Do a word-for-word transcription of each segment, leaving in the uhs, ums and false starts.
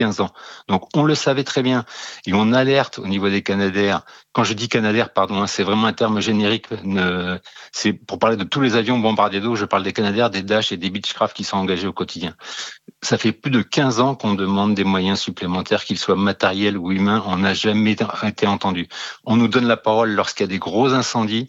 quinze ans. Donc on le savait très bien et on alerte au niveau des Canadair. Quand je dis Canadair, pardon, hein, c'est vraiment un terme générique. Ne, c'est pour parler de tous les avions bombardiers d'eau. Je parle des Canadair, des Dash et des Beechcraft qui sont engagés au quotidien. Ça fait plus de quinze ans qu'on demande des moyens supplémentaires, qu'ils soient matériels ou humains. On n'a jamais été entendu. On nous donne la parole lorsqu'il y a des gros incendies.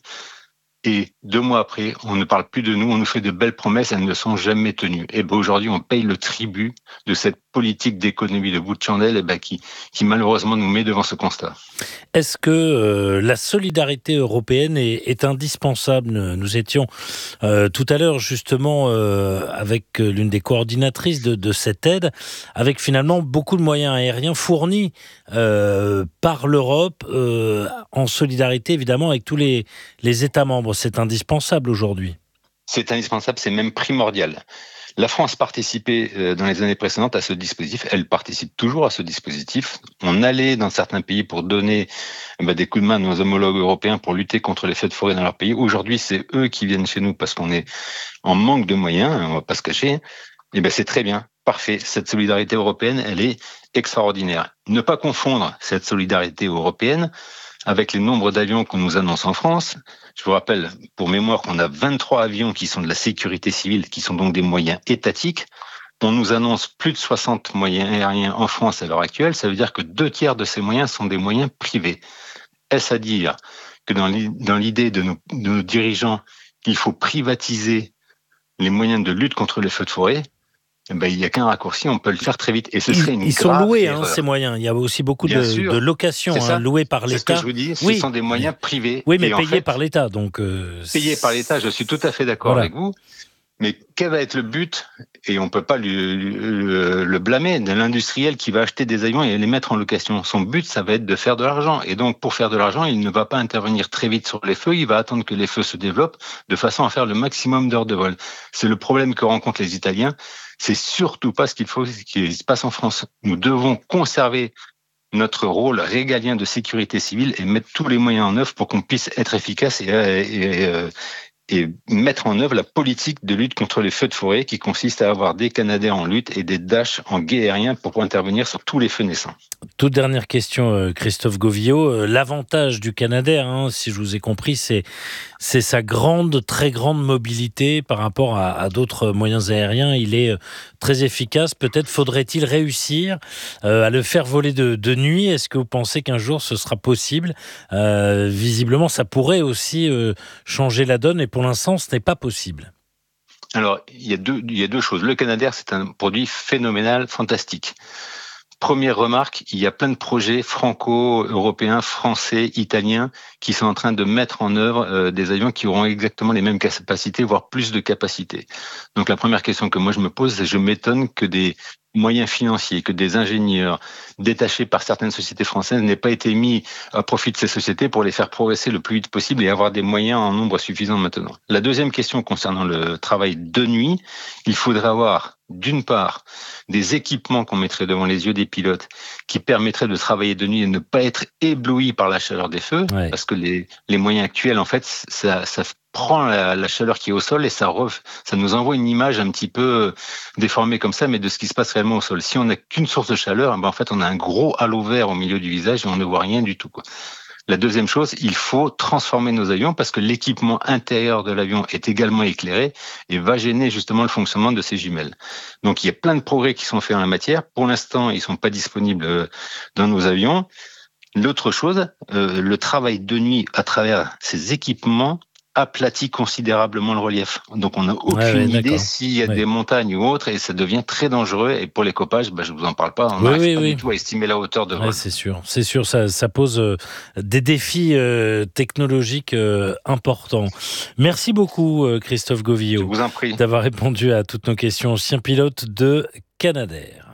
Et deux mois après, on ne parle plus de nous, on nous fait de belles promesses, elles ne sont jamais tenues. Et ben aujourd'hui, on paye le tribut de cette politique d'économie de bout de chandelle, et ben qui, qui malheureusement nous met devant ce constat. Est-ce que euh, la solidarité européenne est, est indispensable ? Nous étions euh, tout à l'heure justement euh, avec l'une des coordinatrices de, de cette aide, avec finalement beaucoup de moyens aériens fournis euh, par l'Europe, euh, en solidarité évidemment avec tous les, les États membres. C'est indispensable aujourd'hui. C'est indispensable, c'est même primordial. La France participait dans les années précédentes à ce dispositif. Elle participe toujours à ce dispositif. On allait dans certains pays pour donner bah, des coups de main à nos homologues européens pour lutter contre les feux de forêt dans leur pays. Aujourd'hui, c'est eux qui viennent chez nous parce qu'on est en manque de moyens, on va pas se cacher. Et ben c'est très bien, parfait. Cette solidarité européenne, elle est extraordinaire. Ne pas confondre cette solidarité européenne avec les nombres d'avions qu'on nous annonce en France. Je vous rappelle, pour mémoire, qu'on a vingt-trois avions qui sont de la sécurité civile, qui sont donc des moyens étatiques. On nous annonce plus de soixante moyens aériens en France à l'heure actuelle. Ça veut dire que deux tiers de ces moyens sont des moyens privés. Est-ce à dire que dans l'idée de nos, de nos dirigeants, il faut privatiser les moyens de lutte contre les feux de forêt ? Ben, il n'y a qu'un raccourci, on peut le faire très vite. Et ce serait une Ils sont grave loués, erreur. hein, ces moyens. Il y a aussi beaucoup de, sûr, de locations hein, louées par l'État. C'est ce que je vous dis, ce oui. sont des moyens privés. Oui, mais et payés en fait, par l'État. Donc, euh, payés par l'État, je suis tout à fait d'accord voilà. avec vous. Mais quel va être le but ? Et on ne peut pas le, le, le blâmer de l'industriel qui va acheter des avions et les mettre en location. Son but, ça va être de faire de l'argent. Et donc, pour faire de l'argent, il ne va pas intervenir très vite sur les feux. Il va attendre que les feux se développent de façon à faire le maximum d'heures de vol. C'est le problème que rencontrent les Italiens. C'est surtout pas ce qu'il faut, ce qui se passe en France. Nous devons conserver notre rôle régalien de sécurité civile et mettre tous les moyens en œuvre pour qu'on puisse être efficace et, et, et et mettre en œuvre la politique de lutte contre les feux de forêt qui consiste à avoir des Canadair en lutte et des Dash en guet aérien pour intervenir sur tous les feux naissants. Toute dernière question, Christophe Govillot. L'avantage du Canadair, hein, si je vous ai compris, c'est, c'est sa grande, très grande mobilité par rapport à, à d'autres moyens aériens. Il est très efficace. Peut-être faudrait-il réussir euh, à le faire voler de, de nuit. Est-ce que vous pensez qu'un jour ce sera possible ? euh, Visiblement, ça pourrait aussi euh, changer la donne et pour l'instant, ce n'est pas possible. Alors, il y a deux, il y a deux choses. Le Canadair, c'est un produit phénoménal, fantastique. Première remarque, il y a plein de projets franco-européens, français, italiens qui sont en train de mettre en œuvre euh, des avions qui auront exactement les mêmes capacités, voire plus de capacités. Donc la première question que moi je me pose, c'est je m'étonne que des moyens financiers, que des ingénieurs détachés par certaines sociétés françaises n'aient pas été mis à profit de ces sociétés pour les faire progresser le plus vite possible et avoir des moyens en nombre suffisant maintenant. La deuxième question concernant le travail de nuit, il faudrait avoir d'une part des équipements qu'on mettrait devant les yeux des pilotes qui permettraient de travailler de nuit et ne pas être ébloui par la chaleur des feux, ouais. Parce que les, les moyens actuels, en fait, ça, ça prend la, la chaleur qui est au sol et ça, ref, ça nous envoie une image un petit peu déformée comme ça, mais de ce qui se passe réellement au sol. Si on n'a qu'une source de chaleur, ben en fait, on a un gros halo vert au milieu du visage et on ne voit rien du tout, quoi. La deuxième chose, il faut transformer nos avions parce que l'équipement intérieur de l'avion est également éclairé et va gêner justement le fonctionnement de ces jumelles. Donc, il y a plein de progrès qui sont faits en la matière. Pour l'instant, ils sont pas disponibles dans nos avions. L'autre chose, euh, le travail de nuit à travers ces équipements aplatit considérablement le relief. Donc, on n'a aucune ouais, ouais, idée s'il y a ouais. des montagnes ou autres et ça devient très dangereux. Et pour les copages, bah, je vous en parle pas. On oui, n'arrive oui, pas oui. du tout à estimer la hauteur de vol. Ouais, c'est sûr, c'est sûr, ça, ça pose euh, des défis euh, technologiques euh, importants. Merci beaucoup, euh, Christophe Govillot. Je vous en prie. D'avoir répondu à toutes nos questions. Ancien pilote de Canadair.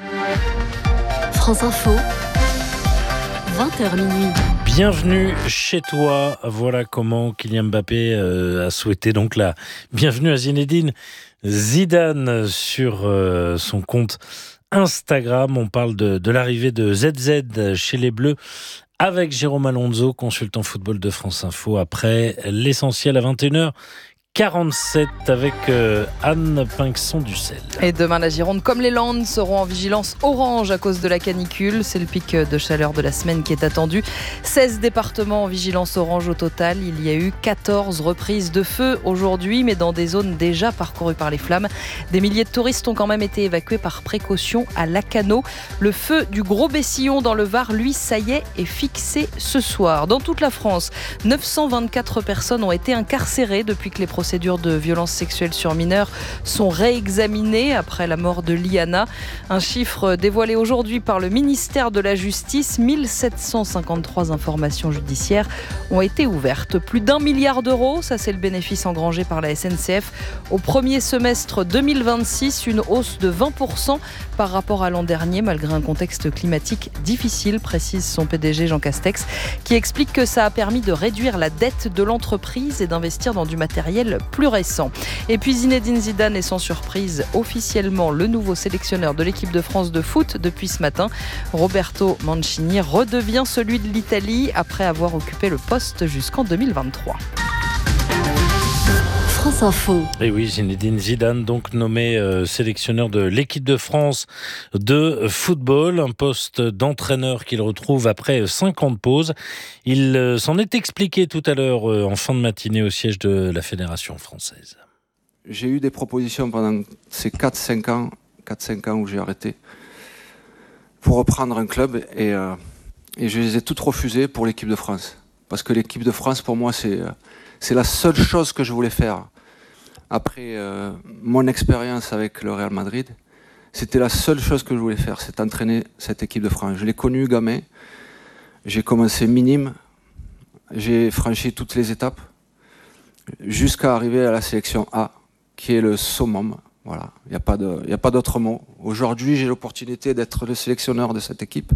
France Info, vingt heures minuit. Bienvenue chez toi. Voilà comment Kylian Mbappé euh, a souhaité donc la bienvenue à Zinedine Zidane sur euh, son compte Instagram. On parle de, de l'arrivée de Z Z chez les Bleus avec Jérôme Alonso, consultant football de France Info, après l'essentiel à vingt et une heures quarante-sept avec euh, Anne Pinxon-Ducel. Et demain, la Gironde, comme les Landes, seront en vigilance orange à cause de la canicule. C'est le pic de chaleur de la semaine qui est attendu. seize départements en vigilance orange au total. Il y a eu quatorze reprises de feu aujourd'hui, mais dans des zones déjà parcourues par les flammes. Des milliers de touristes ont quand même été évacués par précaution à Lacanau. Le feu du Gros Bessillon dans le Var, lui, ça y est, est fixé ce soir. Dans toute la France, neuf cent vingt-quatre personnes ont été incarcérées depuis que les procédures de violences sexuelles sur mineurs sont réexaminées après la mort de Liana. Un chiffre dévoilé aujourd'hui par le ministère de la Justice. mille sept cent cinquante-trois informations judiciaires ont été ouvertes. Plus d'un milliard d'euros, ça c'est le bénéfice engrangé par la S N C F au premier semestre deux mille vingt-six, une hausse de vingt pour cent par rapport à l'an dernier, malgré un contexte climatique difficile, précise son P D G Jean Castex, qui explique que ça a permis de réduire la dette de l'entreprise et d'investir dans du matériel plus récent. Et puis Zinedine Zidane est sans surprise officiellement le nouveau sélectionneur de l'équipe de France de foot depuis ce matin. Roberto Mancini redevient celui de l'Italie après avoir occupé le poste jusqu'en deux mille vingt-trois. France Info. Et oui, Zinedine Zidane, donc nommé euh, sélectionneur de l'équipe de France de football, un poste d'entraîneur qu'il retrouve après cinq ans de pause. Il euh, s'en est expliqué tout à l'heure euh, en fin de matinée au siège de la Fédération française. J'ai eu des propositions pendant ces quatre cinq ans, quatre cinq ans où j'ai arrêté pour reprendre un club et, euh, et je les ai toutes refusées pour l'équipe de France. Parce que l'équipe de France, pour moi, c'est, euh, c'est la seule chose que je voulais faire. Après euh, mon expérience avec le Real Madrid, c'était la seule chose que je voulais faire, c'est entraîner cette équipe de France. Je l'ai connue gamin, j'ai commencé minime, j'ai franchi toutes les étapes, jusqu'à arriver à la sélection A, qui est le summum. Voilà, il n'y a pas de, il n'y a pas d'autre mot. Aujourd'hui, j'ai l'opportunité d'être le sélectionneur de cette équipe,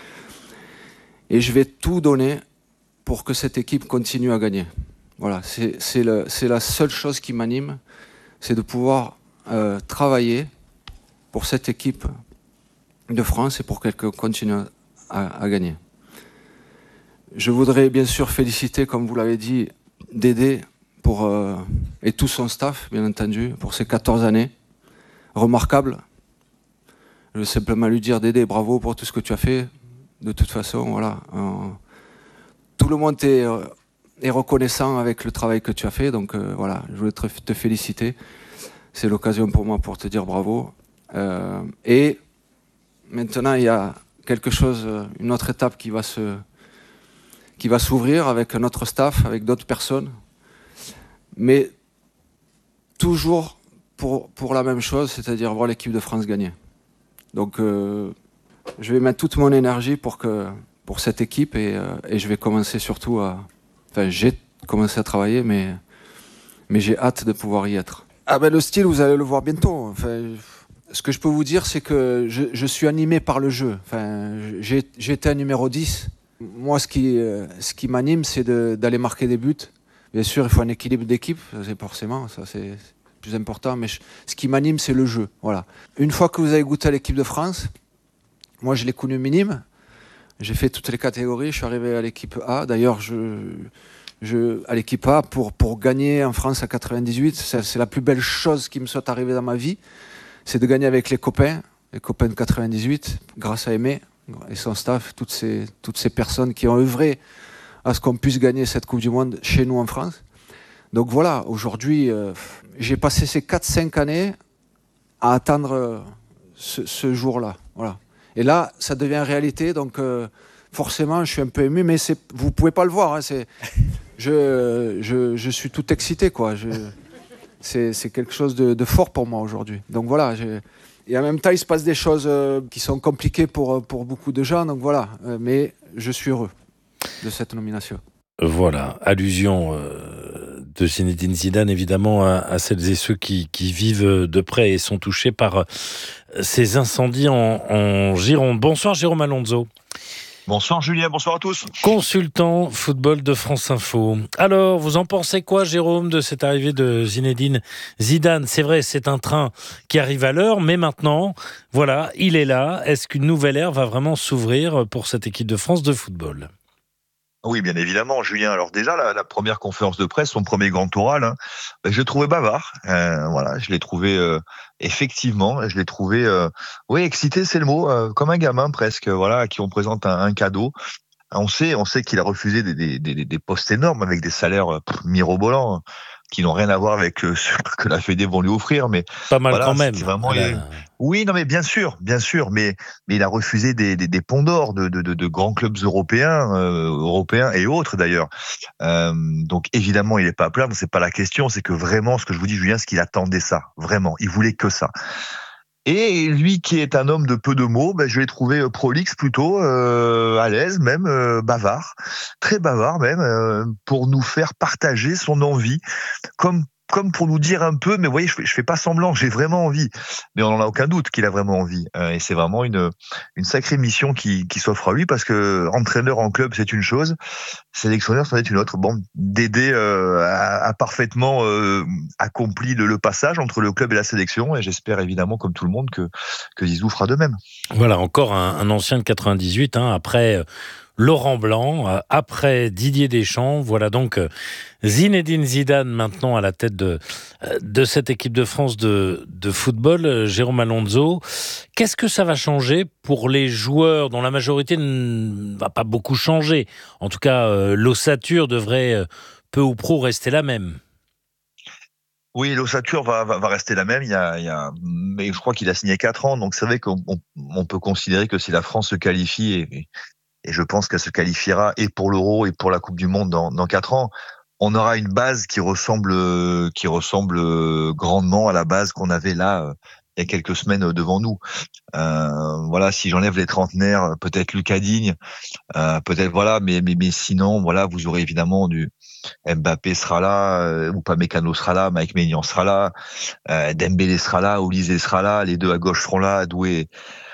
et je vais tout donner pour que cette équipe continue à gagner. Voilà, c'est, c'est, le, c'est la seule chose qui m'anime, c'est de pouvoir euh, travailler pour cette équipe de France et pour qu'elle continue à, à gagner. Je voudrais bien sûr féliciter, comme vous l'avez dit, Dédé pour, euh, et tout son staff, bien entendu, pour ces quatorze années remarquables. Je veux simplement lui dire, Dédé, bravo pour tout ce que tu as fait. De toute façon, voilà, euh, tout le monde est... Euh, et reconnaissant avec le travail que tu as fait. Donc euh, voilà, je voulais te, te féliciter. C'est l'occasion pour moi pour te dire bravo. Euh, et maintenant, il y a quelque chose, une autre étape qui va se, qui va s'ouvrir avec notre staff, avec d'autres personnes. Mais toujours pour, pour la même chose, c'est-à-dire voir l'équipe de France gagner. Donc euh, je vais mettre toute mon énergie pour, que, pour cette équipe et, euh, et je vais commencer surtout à... Enfin, j'ai commencé à travailler, mais, mais j'ai hâte de pouvoir y être. Ah ben, le style, vous allez le voir bientôt. Enfin, ce que je peux vous dire, c'est que je, je suis animé par le jeu. Enfin, j'ai, j'ai été un numéro dix. Moi, ce qui, ce qui m'anime, c'est de, d'aller marquer des buts. Bien sûr, il faut un équilibre d'équipe, c'est forcément, ça c'est plus important. Mais je, ce qui m'anime, c'est le jeu. Voilà. Une fois que vous avez goûté à l'équipe de France, moi, je l'ai connu minime. J'ai fait toutes les catégories, je suis arrivé à l'équipe A. D'ailleurs, je, je, à l'équipe A, pour, pour gagner en France à quatre-vingt-dix-huit, c'est, c'est la plus belle chose qui me soit arrivée dans ma vie. C'est de gagner avec les copains, les copains de quatre-vingt-dix-huit, grâce à Aimé et son staff, toutes ces, toutes ces personnes qui ont œuvré à ce qu'on puisse gagner cette Coupe du Monde chez nous en France. Donc voilà, aujourd'hui, euh, j'ai passé ces quatre cinq années à attendre ce, ce jour-là. Voilà. Et là, ça devient réalité, donc euh, forcément, je suis un peu ému, mais c'est, vous ne pouvez pas le voir. Hein, c'est, je, je, je suis tout excité, quoi. Je, c'est, c'est quelque chose de, de fort pour moi aujourd'hui. Donc voilà, j'ai, et en même temps, il se passe des choses euh, qui sont compliquées pour, pour beaucoup de gens, donc voilà. Euh, mais je suis heureux de cette nomination. Voilà, allusion euh, de Zinedine Zidane évidemment à, à celles et ceux qui, qui vivent de près et sont touchés par euh, ces incendies en, en Gironde. Bonsoir Jérôme Alonso. Bonsoir Julien, bonsoir à tous. Consultant football de France Info. Alors, vous en pensez quoi Jérôme de cette arrivée de Zinedine Zidane ? C'est vrai, c'est un train qui arrive à l'heure, mais maintenant, voilà, il est là. Est-ce qu'une nouvelle ère va vraiment s'ouvrir pour cette équipe de France de football ? Oui, bien évidemment, Julien. Alors déjà, la, la première conférence de presse, son premier grand oral, hein, je l'ai trouvé bavard. Euh, voilà, je l'ai trouvé euh, effectivement, je l'ai trouvé, euh, oui, excité, c'est le mot, euh, comme un gamin presque. Voilà, à qui on présente un, un cadeau. On sait, on sait qu'il a refusé des, des, des, des postes énormes avec des salaires pff, mirobolants, qui n'ont rien à voir avec euh, ce que la Fédé vont lui offrir. Mais Pas mal voilà, quand c'était même. vraiment. La- Oui, non, mais bien sûr, bien sûr, mais mais il a refusé des des, des ponts d'or de, de de de grands clubs européens, euh, européens et autres d'ailleurs. Euh, donc évidemment, il est pas à plaindre. C'est pas la question. C'est que vraiment, ce que je vous dis, Julien, c'est qu'il attendait ça. Vraiment, il voulait que ça. Et lui qui est un homme de peu de mots, ben, je l'ai trouvé euh, prolixe plutôt, euh, à l'aise même, euh, bavard, très bavard même, euh, pour nous faire partager son envie, comme comme pour nous dire un peu, mais vous voyez, je fais, je fais pas semblant, j'ai vraiment envie. Mais on n'en a aucun doute qu'il a vraiment envie. Euh, et c'est vraiment une une sacrée mission qui, qui s'offre à lui, parce que entraîneur en club, c'est une chose, sélectionneur, c'en est une autre. Bon, Dédé euh, a, a parfaitement euh, accompli le, le passage entre le club et la sélection, et j'espère évidemment, comme tout le monde, que, que Zizou fera de même. Voilà, encore un, un ancien de quatre-vingt-dix-huit, hein, après euh, Laurent Blanc, euh, après Didier Deschamps. Voilà donc euh, Zinedine Zidane maintenant à la tête de, euh, de cette équipe de France de, de football. Euh, Jérôme Alonso, qu'est-ce que ça va changer pour les joueurs dont la majorité ne va pas beaucoup changer? En tout cas, euh, l'ossature devrait euh, peu ou prou rester la même. Oui, l'ossature va, va, va rester la même. Il y a, il y a, mais je crois qu'il a signé quatre ans, donc c'est vrai qu'on on, on peut considérer que si la France se qualifie, et, et je pense qu'elle se qualifiera et pour l'Euro et pour la Coupe du Monde dans, dans quatre ans, on aura une base qui ressemble, qui ressemble grandement à la base qu'on avait là il y a quelques semaines devant nous. Euh, voilà, si j'enlève les trentenaires, peut-être Lucas Digne, euh, peut-être voilà, mais, mais mais sinon, voilà, vous aurez évidemment du Mbappé sera là, euh, Upamecano sera là, Mike Maignan sera là, euh, Dembélé sera là, Olise sera là, les deux à gauche seront là, Doué,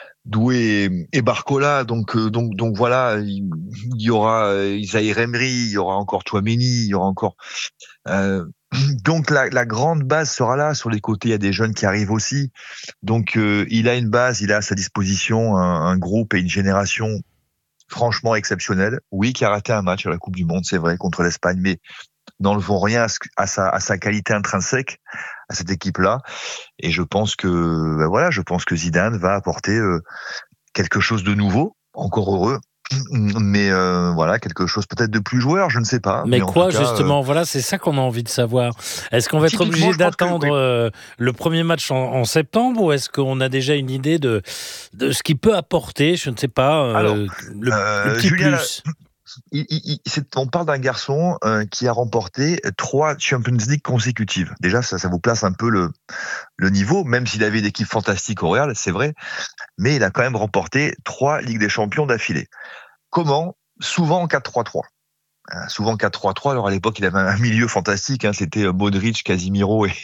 Doué et Barcola. Donc euh, donc donc voilà, il, il y aura Isaïe Emery, il y aura encore Tchouaméni, il y aura encore. Euh, donc la, la grande base sera là. Sur les côtés, il y a des jeunes qui arrivent aussi. Donc euh, il a une base, il a à sa disposition un, un groupe et une génération franchement exceptionnelle. Oui, qui a raté un match à la Coupe du Monde, c'est vrai, contre l'Espagne, mais n'enlevons rien à, ce, à, sa, à sa qualité intrinsèque à cette équipe-là. Et je pense que, ben voilà, je pense que Zidane va apporter euh, quelque chose de nouveau, encore heureux. Mais euh, voilà, quelque chose peut-être de plus joueur, je ne sais pas. Mais, mais quoi, en tout cas, justement, euh, voilà, c'est ça qu'on a envie de savoir. Est-ce qu'on va être obligé d'attendre que, oui. euh, le premier match en, en septembre, ou est-ce qu'on a déjà une idée de, de ce qu'il peut apporter, je ne sais pas, euh, Alors, le, euh, le petit Julien, plus il, il, il, c'est, on parle d'un garçon euh, qui a remporté trois Champions League consécutives. Déjà, ça, ça vous place un peu le, le niveau, même s'il avait une équipe fantastique au Real, c'est vrai, mais il a quand même remporté trois Ligues des Champions d'affilée. Comment? Souvent en quatre trois trois. Euh, souvent quatre trois trois. Alors à l'époque, il avait un milieu fantastique, hein, c'était Modric, Casimiro et,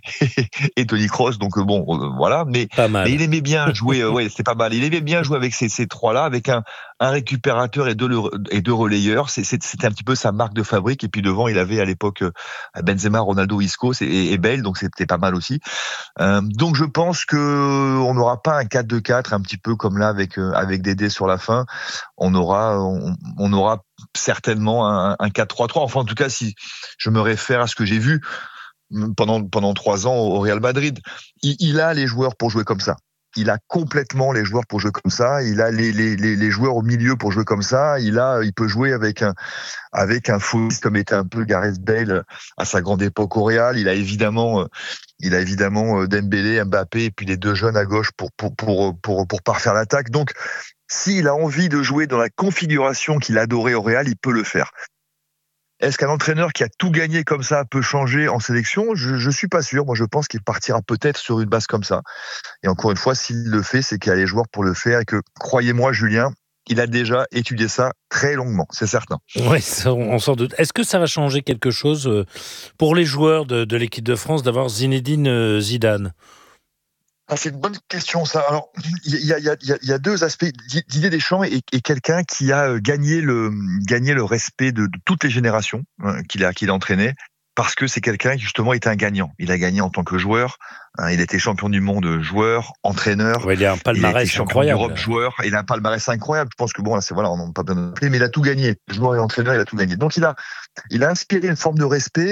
et Toni Kroos. Donc euh, bon, euh, voilà. Mais, mais il aimait bien jouer. Euh, ouais, c'est pas mal. Il aimait bien jouer avec ces, ces trois-là, avec un, un récupérateur et deux, et deux relayeurs. C'est, c'est, c'était un petit peu sa marque de fabrique. Et puis devant, il avait à l'époque euh, Benzema, Ronaldo, Isco et, et Bale. Donc c'était pas mal aussi. Euh, donc je pense que on n'aura pas un quatre deux quatre, un petit peu comme là avec euh, avec Dédé sur la fin. On aura on, on aura certainement un, un quatre trois trois. Enfin, en tout cas, si je me réfère à ce que j'ai vu pendant pendant trois ans au Real Madrid, il, il a les joueurs pour jouer comme ça. Il a complètement les joueurs pour jouer comme ça. Il a les les les, les joueurs au milieu pour jouer comme ça. Il a il peut jouer avec un avec un faux comme était un peu Gareth Bale à sa grande époque au Real. Il a évidemment il a évidemment Dembélé, Mbappé et puis les deux jeunes à gauche pour pour pour pour pour parfaire l'attaque. Donc s'il a envie de jouer dans la configuration qu'il adorait au Real, il peut le faire. Est-ce qu'un entraîneur qui a tout gagné comme ça peut changer en sélection ? Je, je suis pas sûr. Moi, je pense qu'il partira peut-être sur une base comme ça. Et encore une fois, s'il le fait, c'est qu'il y a les joueurs pour le faire et que, croyez-moi, Julien, il a déjà étudié ça très longuement, c'est certain. Oui, on s'en doute. Est-ce que ça va changer quelque chose pour les joueurs de, de l'équipe de France d'avoir Zinedine Zidane ? Ah, c'est une bonne question, ça. Alors, il y a, y a, y a, y a deux aspects. Didier Deschamps est, est quelqu'un qui a gagné le, gagné le respect de, de toutes les générations euh, qu'il a, qu'il a entraînées, parce que c'est quelqu'un qui justement est un gagnant. Il a gagné en tant que joueur, hein, il a été champion du monde joueur, entraîneur. Ouais, il a un palmarès il a été incroyable. d'Europe joueur, il a un palmarès incroyable. Je pense que bon là c'est voilà, on n'a pas besoin de l'appeler, mais il a tout gagné. Joueur et entraîneur, il a tout gagné. Donc il a il a inspiré une forme de respect,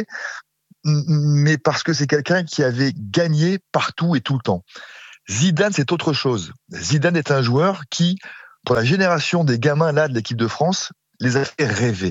mais parce que c'est quelqu'un qui avait gagné partout et tout le temps. Zidane, c'est autre chose. Zidane est un joueur qui, pour la génération des gamins là de l'équipe de France, les a fait rêver.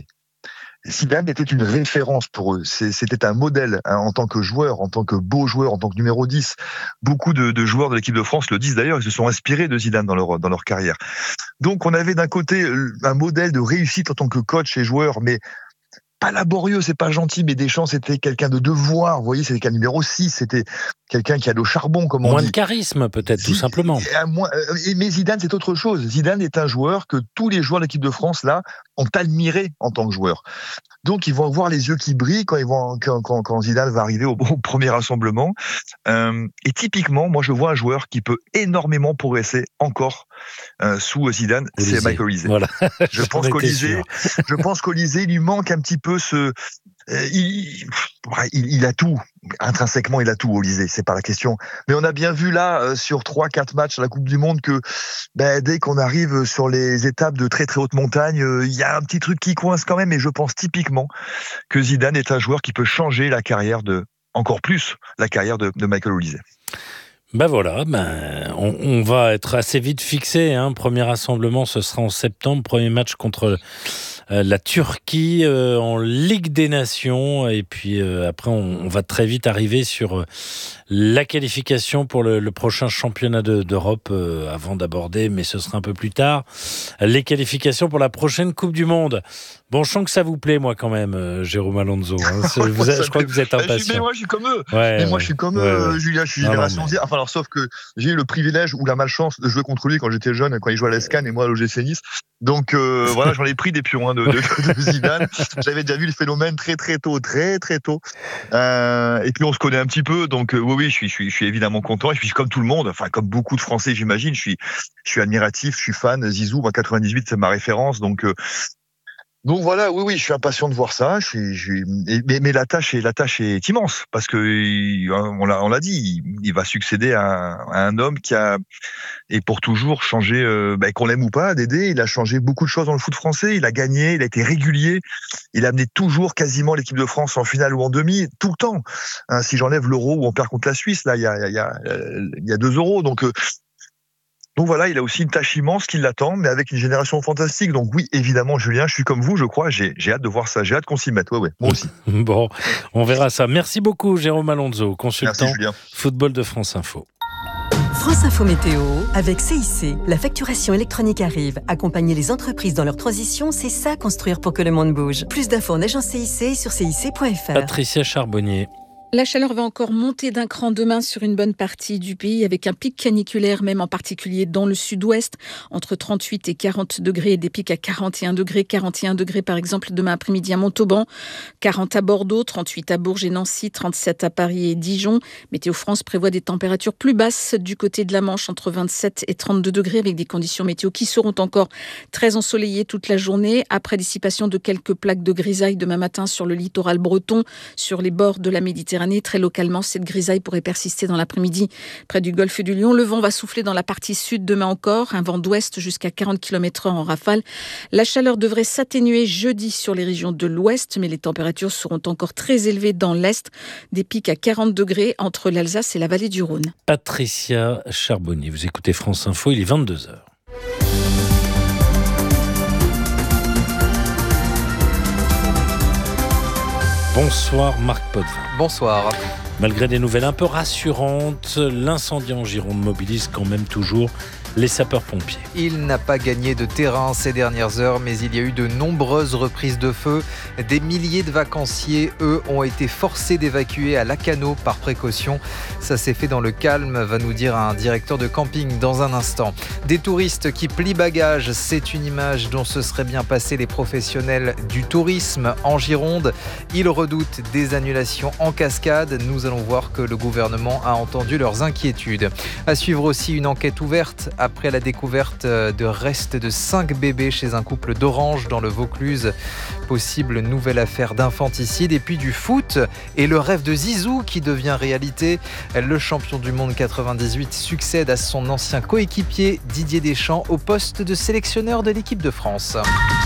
Zidane était une référence pour eux. C'était un modèle hein, en tant que joueur, en tant que beau joueur, en tant que numéro dix. Beaucoup de, de joueurs de l'équipe de France le disent d'ailleurs, ils se sont inspirés de Zidane dans leur, dans leur carrière. Donc on avait d'un côté un modèle de réussite en tant que coach et joueur, mais pas laborieux, c'est pas gentil, mais Deschamps, c'était quelqu'un de devoir, vous voyez, c'était quelqu'un numéro six, c'était quelqu'un qui a le charbon, comme on Moins dit. de charisme, peut-être, tout simplement. Mais Zidane, c'est autre chose. Zidane est un joueur que tous les joueurs de l'équipe de France, là, ont admiré en tant que joueur. Donc, ils vont avoir les yeux qui brillent quand, ils vont, quand, quand, quand Zidane va arriver au, au premier rassemblement. Euh, et typiquement, moi, je vois un joueur qui peut énormément progresser encore euh, sous Zidane, Olysée. C'est Michael Olysée. Voilà. je, pense qu'Olysée, je pense qu'Olysée lui manque un petit peu ce... Euh, il, il, il a tout. Intrinsèquement, il a tout, Olysée, c'est pas la question. Mais on a bien vu là, euh, sur trois quatre matchs à la Coupe du Monde, que ben, dès qu'on arrive sur les étapes de très très haute montagne, euh, il y a un petit truc qui coince quand même. Et je pense typiquement que Zidane est un joueur qui peut changer la carrière de, encore plus, la carrière de, de Michael Olysée. Ben voilà, ben on, on va être assez vite fixé. Hein. Premier rassemblement, ce sera en septembre. Premier match contre euh, la Turquie euh, en Ligue des Nations. Et puis euh, après, on, on va très vite arriver sur euh, la qualification pour le, le prochain championnat de, d'Europe euh, avant d'aborder, mais ce sera un peu plus tard, les qualifications pour la prochaine Coupe du Monde. Bon, je sens que ça vous plaît, moi, quand même, euh, Jérôme Alonso. Hein. Vous, je crois que vous êtes impatient. Mais moi, je suis comme eux. Ouais, mais ouais, moi, je suis comme ouais, eux, ouais. Julien. Je suis non, génération non, mais... Z. Enfin, alors, sauf que j'ai eu le privilège ou la malchance de jouer contre lui quand j'étais jeune, quand il jouait à l'Escan et moi à l'O G C Nice. Donc, euh, voilà, j'en ai pris des pions hein, de, de, de Zidane. J'avais déjà vu le phénomène très, très tôt, très, très tôt. Euh, et puis, on se connaît un petit peu. Donc, euh, oui, oui, je suis, je suis, je suis évidemment content. Et puis, comme tout le monde, enfin, comme beaucoup de Français, j'imagine, je suis, je suis admiratif, je suis fan. Zizou, moi, quatre-vingt-dix-huit, c'est ma référence. Donc, euh, Donc voilà, oui, oui, je suis impatient de voir ça. Je suis, je suis, mais, mais la tâche est, la tâche est immense parce que on l'a, on l'a dit, il, il va succéder à, à un homme qui a, et pour toujours changé, euh, bah, qu'on l'aime ou pas, Dédé, il a changé beaucoup de choses dans le foot français. Il a gagné, il a été régulier, il a amené toujours quasiment l'équipe de France en finale ou en demi, tout le temps. Hein, si j'enlève l'Euro où on perd contre la Suisse, là, il y a, il y a, il y a deux euros, donc. Euh, Donc voilà, il a aussi une tâche immense qui l'attend, mais avec une génération fantastique. Donc oui, évidemment, Julien, je suis comme vous, je crois. J'ai, j'ai hâte de voir ça. J'ai hâte qu'on s'y mette. Ouais, ouais, moi aussi. Bon, on verra ça. Merci beaucoup, Jérôme Alonso, consultant Merci, football de France Info. France Info Météo avec C I C. La facturation électronique arrive. Accompagner les entreprises dans leur transition, c'est ça, construire pour que le monde bouge. Plus d'infos en agence C I C sur C I C point F R. Patricia Charbonnier. La chaleur va encore monter d'un cran demain sur une bonne partie du pays, avec un pic caniculaire, même en particulier dans le sud-ouest, entre trente-huit et quarante degrés, et des pics à quarante et un degrés, quarante et un degrés par exemple demain après-midi à Montauban, quarante à Bordeaux, trente-huit à Bourges et Nancy, trente-sept à Paris et Dijon. Météo France prévoit des températures plus basses du côté de la Manche, entre vingt-sept et trente-deux degrés, avec des conditions météo qui seront encore très ensoleillées toute la journée, après dissipation de quelques plaques de grisaille demain matin sur le littoral breton, sur les bords de la Méditerranée. Très localement, cette grisaille pourrait persister dans l'après-midi près du golfe du Lion. Le vent va souffler dans la partie sud demain encore, un vent d'ouest jusqu'à quarante kilomètres heure en rafale. La chaleur devrait s'atténuer jeudi sur les régions de l'ouest, mais les températures seront encore très élevées dans l'est, des pics à quarante degrés entre l'Alsace et la vallée du Rhône. Patricia Charbonnier, vous écoutez France Info, il est vingt-deux heures. Bonsoir Marc Potvin. Bonsoir. Malgré des nouvelles un peu rassurantes, l'incendie en Gironde mobilise quand même toujours les sapeurs-pompiers. Il n'a pas gagné de terrain ces dernières heures, mais il y a eu de nombreuses reprises de feu. Des milliers de vacanciers, eux, ont été forcés d'évacuer à Lacanau par précaution. Ça s'est fait dans le calme, va nous dire un directeur de camping dans un instant. Des touristes qui plient bagages, c'est une image dont se seraient bien passés les professionnels du tourisme en Gironde. Ils redoutent des annulations en cascade. Nous nous allons voir que le gouvernement a entendu leurs inquiétudes. À suivre aussi une enquête ouverte après la découverte de restes de cinq bébés chez un couple d'Orange dans le Vaucluse. Possible nouvelle affaire d'infanticide. Et puis du foot et le rêve de Zizou qui devient réalité. Le champion du monde quatre-vingt-dix-huit succède à son ancien coéquipier Didier Deschamps au poste de sélectionneur de l'équipe de France.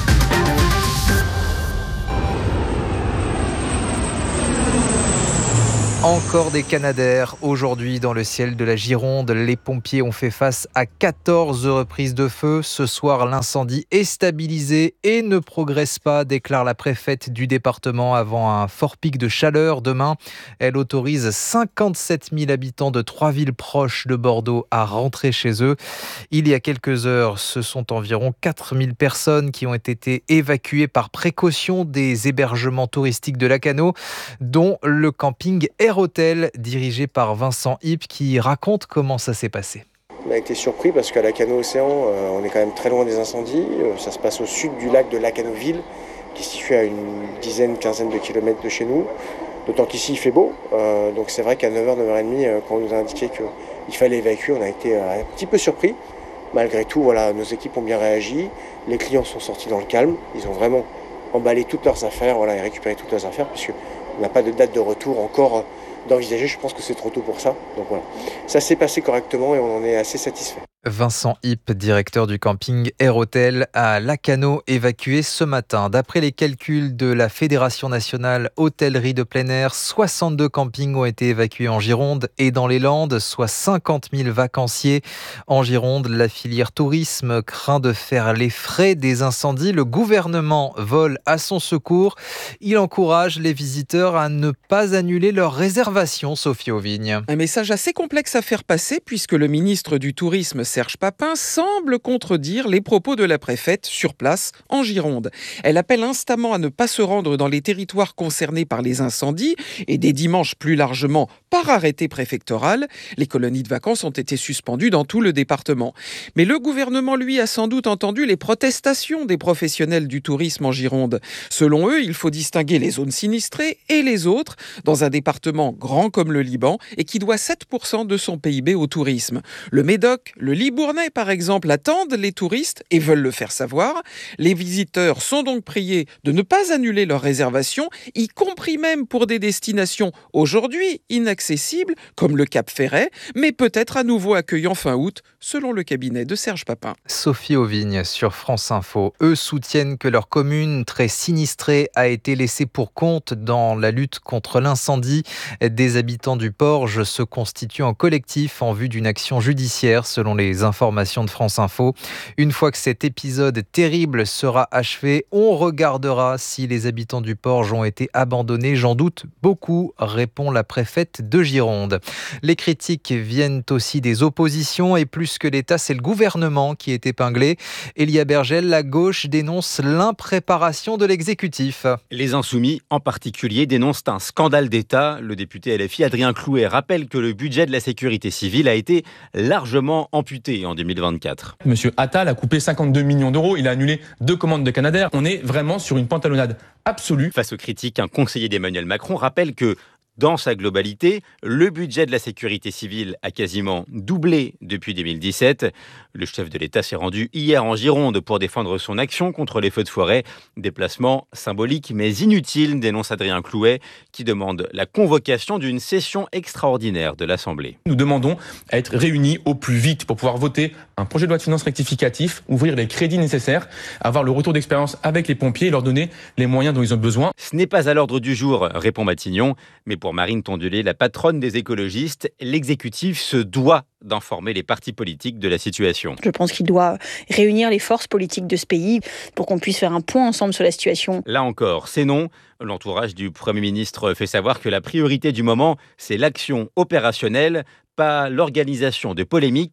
Encore des Canadair aujourd'hui dans le ciel de la Gironde. Les pompiers ont fait face à quatorze reprises de feu. Ce soir, l'incendie est stabilisé et ne progresse pas, déclare la préfète du département avant un fort pic de chaleur demain. Elle autorise cinquante-sept mille habitants de trois villes proches de Bordeaux à rentrer chez eux. Il y a quelques heures, ce sont environ quatre mille personnes qui ont été évacuées par précaution des hébergements touristiques de Lacanau, dont le camping Air Hôtel, dirigé par Vincent Hipp, qui raconte comment ça s'est passé. On a été surpris parce qu'à Lacanau Océan, euh, on est quand même très loin des incendies. Euh, ça se passe au sud du lac de Lacanau-Ville, qui est situé à une dizaine, quinzaine de kilomètres de chez nous. D'autant qu'ici il fait beau. Euh, donc c'est vrai qu'à neuf heures, neuf heures trente, euh, quand on nous a indiqué qu'il fallait évacuer, on a été euh, un petit peu surpris. Malgré tout, voilà, nos équipes ont bien réagi. Les clients sont sortis dans le calme. Ils ont vraiment emballé toutes leurs affaires, voilà, et récupéré toutes leurs affaires, puisqu'on n'a pas de date de retour encore d'envisager, je pense que c'est trop tôt pour ça. Donc voilà, ça s'est passé correctement et on en est assez satisfait. Vincent Hipp, directeur du camping Air Hôtel à Lacanau, évacué ce matin. D'après les calculs de la Fédération nationale hôtellerie de plein air, soixante-deux campings ont été évacués en Gironde et dans les Landes, soit cinquante mille vacanciers. En Gironde, la filière tourisme craint de faire les frais des incendies. Le gouvernement vole à son secours. Il encourage les visiteurs à ne pas annuler leurs réservations, Sophie Auvigne. Un message assez complexe à faire passer puisque le ministre du Tourisme, Serge Papin, semble contredire les propos de la préfète sur place en Gironde. Elle appelle instamment à ne pas se rendre dans les territoires concernés par les incendies et des dimanches plus largement par arrêté préfectoral. Les colonies de vacances ont été suspendues dans tout le département. Mais le gouvernement, lui, a sans doute entendu les protestations des professionnels du tourisme en Gironde. Selon eux, il faut distinguer les zones sinistrées et les autres dans un département grand comme le Liban et qui doit sept pour cent de son P I B au tourisme. Le Médoc, le Libournais, par exemple, attendent les touristes et veulent le faire savoir. Les visiteurs sont donc priés de ne pas annuler leurs réservations, y compris même pour des destinations aujourd'hui inaccessibles, comme le Cap Ferret, mais peut-être à nouveau accueillant fin août, selon le cabinet de Serge Papin. Sophie Auvigne sur France Info. Eux soutiennent que leur commune, très sinistrée, a été laissée pour compte dans la lutte contre l'incendie. Des habitants du Porge se constituent en collectif en vue d'une action judiciaire, selon les informations de France Info. Une fois que cet épisode terrible sera achevé, on regardera si les habitants du Porge ont été abandonnés. J'en doute beaucoup, répond la préfète de Gironde. Les critiques viennent aussi des oppositions et plus que l'État, c'est le gouvernement qui est épinglé. Elia Bergel, la gauche dénonce l'impréparation de l'exécutif. Les Insoumis, en particulier, dénoncent un scandale d'État. Le député L F I Adrien Clouet rappelle que le budget de la sécurité civile a été largement amputé en deux mille vingt-quatre. Monsieur Attal a coupé cinquante-deux millions d'euros, il a annulé deux commandes de Canadair. On est vraiment sur une pantalonnade absolue. Face aux critiques, un conseiller d'Emmanuel Macron rappelle que dans sa globalité, le budget de la sécurité civile a quasiment doublé depuis deux mille dix-sept. Le chef de l'État s'est rendu hier en Gironde pour défendre son action contre les feux de forêt. Déplacement symbolique mais inutile, dénonce Adrien Clouet, qui demande la convocation d'une session extraordinaire de l'Assemblée. Nous demandons à être réunis au plus vite pour pouvoir voter un projet de loi de finances rectificatif, ouvrir les crédits nécessaires, avoir le retour d'expérience avec les pompiers et leur donner les moyens dont ils ont besoin. Ce n'est pas à l'ordre du jour, répond Matignon, mais pour Marine Tondelier, la patronne des écologistes, l'exécutif se doit d'informer les partis politiques de la situation. Je pense qu'il doit réunir les forces politiques de ce pays pour qu'on puisse faire un point ensemble sur la situation. Là encore, c'est non. L'entourage du Premier ministre fait savoir que la priorité du moment, c'est l'action opérationnelle, pas l'organisation de polémiques.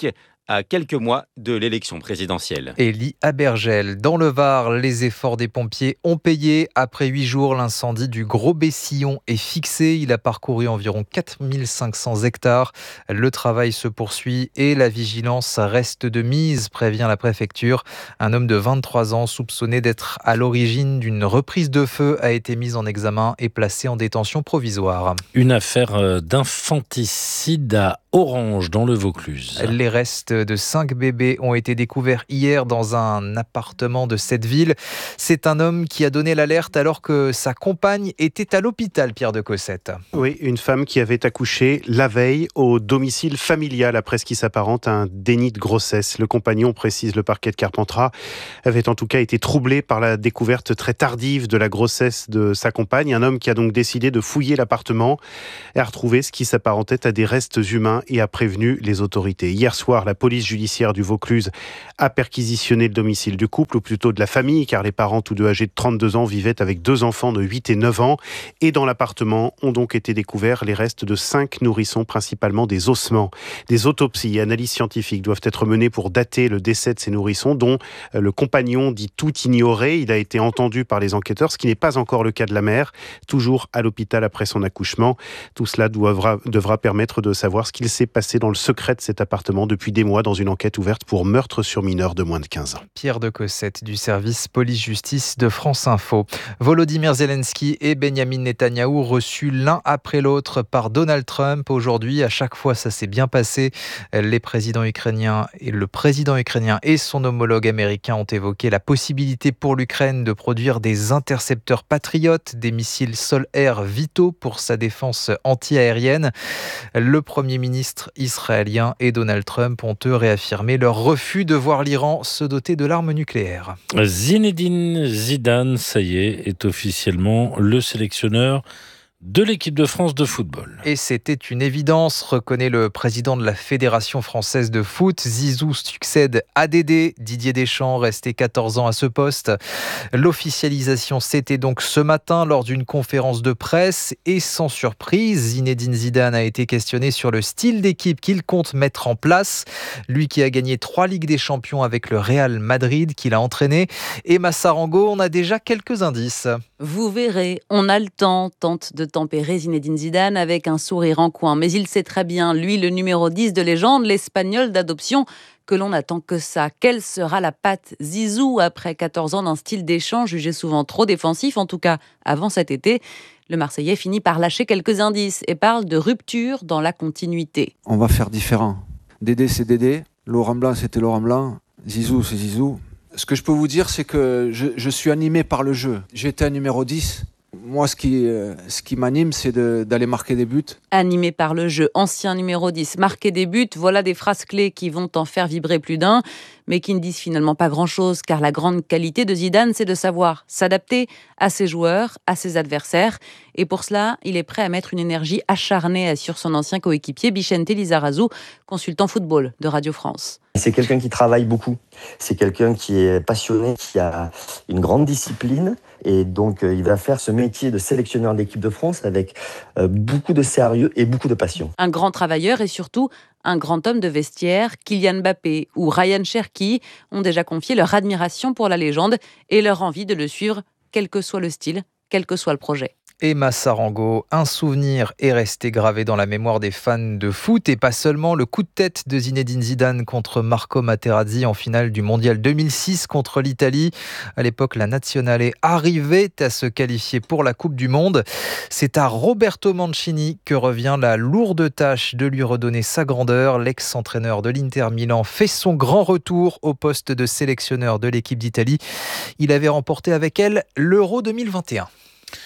à quelques mois de l'élection présidentielle. Élie Abergel. Dans le Var, les efforts des pompiers ont payé. Après huit jours, l'incendie du Gros Bessillon est fixé. Il a parcouru environ quatre mille cinq cents hectares. Le travail se poursuit et la vigilance reste de mise, prévient la préfecture. Un homme de vingt-trois ans soupçonné d'être à l'origine d'une reprise de feu a été mis en examen et placé en détention provisoire. Une affaire d'infanticide à Orange, dans le Vaucluse. Les restes de cinq bébés ont été découverts hier dans un appartement de cette ville. C'est un homme qui a donné l'alerte alors que sa compagne était à l'hôpital, Pierre de Cossette. Oui, une femme qui avait accouché la veille au domicile familial après ce qui s'apparente à un déni de grossesse. Le compagnon, précise le parquet de Carpentras, avait en tout cas été troublé par la découverte très tardive de la grossesse de sa compagne. Un homme qui a donc décidé de fouiller l'appartement et a retrouvé ce qui s'apparentait à des restes humains et a prévenu les autorités. Hier soir, la police judiciaire du Vaucluse a perquisitionné le domicile du couple, ou plutôt de la famille, car les parents, tous deux âgés de trente-deux ans, vivaient avec deux enfants de huit et neuf ans. Et dans l'appartement ont donc été découverts les restes de cinq nourrissons, principalement des ossements. Des autopsies et analyses scientifiques doivent être menées pour dater le décès de ces nourrissons, dont le compagnon dit tout ignorer. Il a été entendu par les enquêteurs, ce qui n'est pas encore le cas de la mère, toujours à l'hôpital après son accouchement. Tout cela devra, devra permettre de savoir ce qu'il s'est passé dans le secret de cet appartement depuis des mois dans une enquête ouverte pour meurtre sur mineur de moins de quinze ans. Pierre de Cossette du service police-justice de France Info. Volodymyr Zelensky et Benyamin Netanyahou reçus l'un après l'autre par Donald Trump. Aujourd'hui, à chaque fois, ça s'est bien passé. Les présidents ukrainiens et le président ukrainien et son homologue américain ont évoqué la possibilité pour l'Ukraine de produire des intercepteurs patriotes, des missiles sol-air vitaux pour sa défense anti-aérienne. Le Premier ministre israélien et Donald Trump ont eux réaffirmé leur refus de voir l'Iran se doter de l'arme nucléaire. Zinedine Zidane, ça y est, est officiellement le sélectionneur de l'équipe de France de football. Et c'était une évidence, reconnaît le président de la Fédération française de foot. Zizou succède à Dédé. Didier Deschamps, resté quatorze ans à ce poste. L'officialisation, c'était donc ce matin lors d'une conférence de presse. Et sans surprise, Zinedine Zidane a été questionné sur le style d'équipe qu'il compte mettre en place. Lui qui a gagné trois Ligues des Champions avec le Real Madrid, qu'il a entraîné. Et Massarango, on a déjà quelques indices. Vous verrez, on a le temps, tente de tempérer Zinedine Zidane avec un sourire en coin. Mais il sait très bien, lui, le numéro dix de légende, l'Espagnol d'adoption, que l'on n'attend que ça. Quelle sera la patte Zizou après quatorze ans d'un style d'échange jugé souvent trop défensif, en tout cas avant cet été? Le Marseillais finit par lâcher quelques indices et parle de rupture dans la continuité. On va faire différent. Dédé, c'est Dédé. Laurent Blanc, c'était Laurent Blanc. Zizou, c'est Zizou. Ce que je peux vous dire, c'est que je, je suis animé par le jeu. J'étais un numéro dix. Moi, ce qui, euh, ce qui m'anime, c'est de, d'aller marquer des buts. Animé par le jeu, ancien numéro dix, marquer des buts, voilà des phrases clés qui vont en faire vibrer plus d'un, mais qui ne disent finalement pas grand-chose, car la grande qualité de Zidane, c'est de savoir s'adapter à ses joueurs, à ses adversaires. Et pour cela, il est prêt à mettre une énergie acharnée sur son ancien coéquipier, Vicente Lizarazu, consultant football de Radio France. C'est quelqu'un qui travaille beaucoup, c'est quelqu'un qui est passionné, qui a une grande discipline. Et donc, il va faire ce métier de sélectionneur de l'équipe de France avec beaucoup de sérieux et beaucoup de passion. Un grand travailleur et surtout un grand homme de vestiaire, Kylian Mbappé ou Ryan Cherki ont déjà confié leur admiration pour la légende et leur envie de le suivre, quel que soit le style, quel que soit le projet. Et Massarango, un souvenir est resté gravé dans la mémoire des fans de foot et pas seulement le coup de tête de Zinedine Zidane contre Marco Materazzi en finale du mondial deux mille six contre l'Italie. À l'époque, la Nazionale arrivait à se qualifier pour la Coupe du Monde. C'est à Roberto Mancini que revient la lourde tâche de lui redonner sa grandeur. L'ex-entraîneur de l'Inter Milan fait son grand retour au poste de sélectionneur de l'équipe d'Italie. Il avait remporté avec elle l'Euro deux mille vingt et un.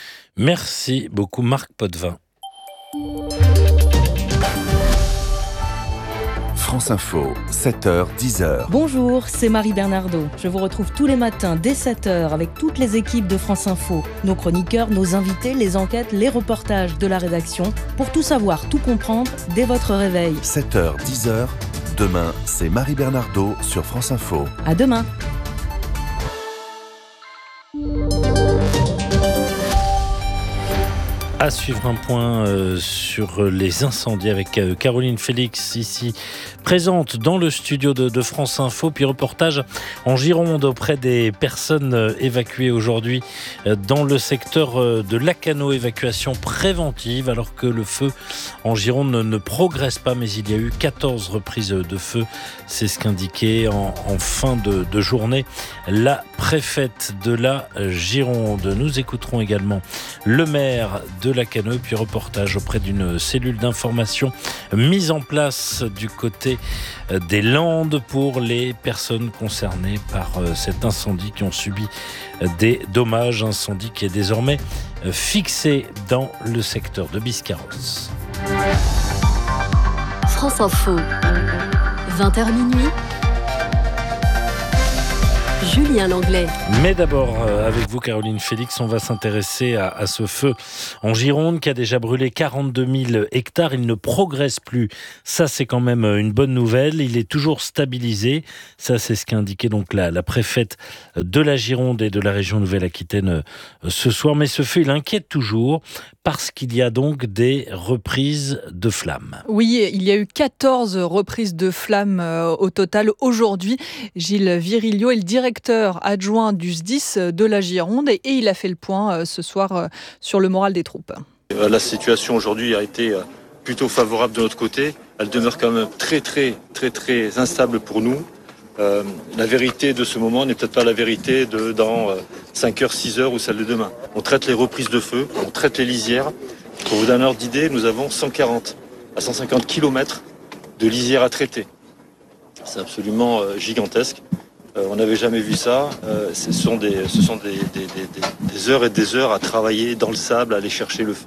Merci beaucoup Marc Potvin. France Info, sept heures, dix heures. Bonjour, c'est Marie Bernardo. Je vous retrouve tous les matins dès sept heures avec toutes les équipes de France Info. Nos chroniqueurs, nos invités, les enquêtes, les reportages de la rédaction. Pour tout savoir, tout comprendre dès votre réveil. sept heures, dix heures. Demain, c'est Marie Bernardo sur France Info. À demain. À suivre un point euh, sur les incendies avec euh, Caroline Félix, ici présente dans le studio de, de France Info. Puis reportage en Gironde auprès des personnes euh, évacuées aujourd'hui euh, dans le secteur euh, de Lacanau. Évacuation préventive alors que le feu en Gironde ne, ne progresse pas, mais il y a eu quatorze reprises de feu. C'est ce qu'indiquait en, en fin de, de journée la préfète de la Gironde. Nous écouterons également le maire de Lacanau, puis reportage auprès d'une cellule d'information mise en place du côté des Landes pour les personnes concernées par cet incendie qui ont subi des dommages. Incendie qui est désormais fixé dans le secteur de Biscarrosse. France Info, vingt heures minuit. Julien Langlais. Mais d'abord, avec vous Caroline Félix, on va s'intéresser à, à ce feu en Gironde qui a déjà brûlé quarante-deux mille hectares. Il ne progresse plus. Ça, c'est quand même une bonne nouvelle. Il est toujours stabilisé. Ça, c'est ce qu'a indiqué donc la, la préfète de la Gironde et de la région Nouvelle-Aquitaine ce soir. Mais ce feu, il inquiète toujours parce qu'il y a donc des reprises de flammes. Oui, il y a eu quatorze reprises de flammes euh, au total aujourd'hui. Gilles Virilio est le directeur adjoint du S D I S de la Gironde et, et il a fait le point euh, ce soir euh, sur le moral des troupes. La situation aujourd'hui a été plutôt favorable de notre côté. Elle demeure quand même très très très très instable pour nous. Euh, la vérité de ce moment n'est peut-être pas la vérité de dans euh, cinq heures, six heures ou celle de demain. On traite les reprises de feu, on traite les lisières. Pour vous donner un ordre d'idée, nous avons cent quarante à cent cinquante kilomètres de lisières à traiter. C'est absolument euh, gigantesque. Euh, on n'avait jamais vu ça. Euh, ce sont, des, ce sont des, des, des, des heures et des heures à travailler dans le sable, à aller chercher le feu.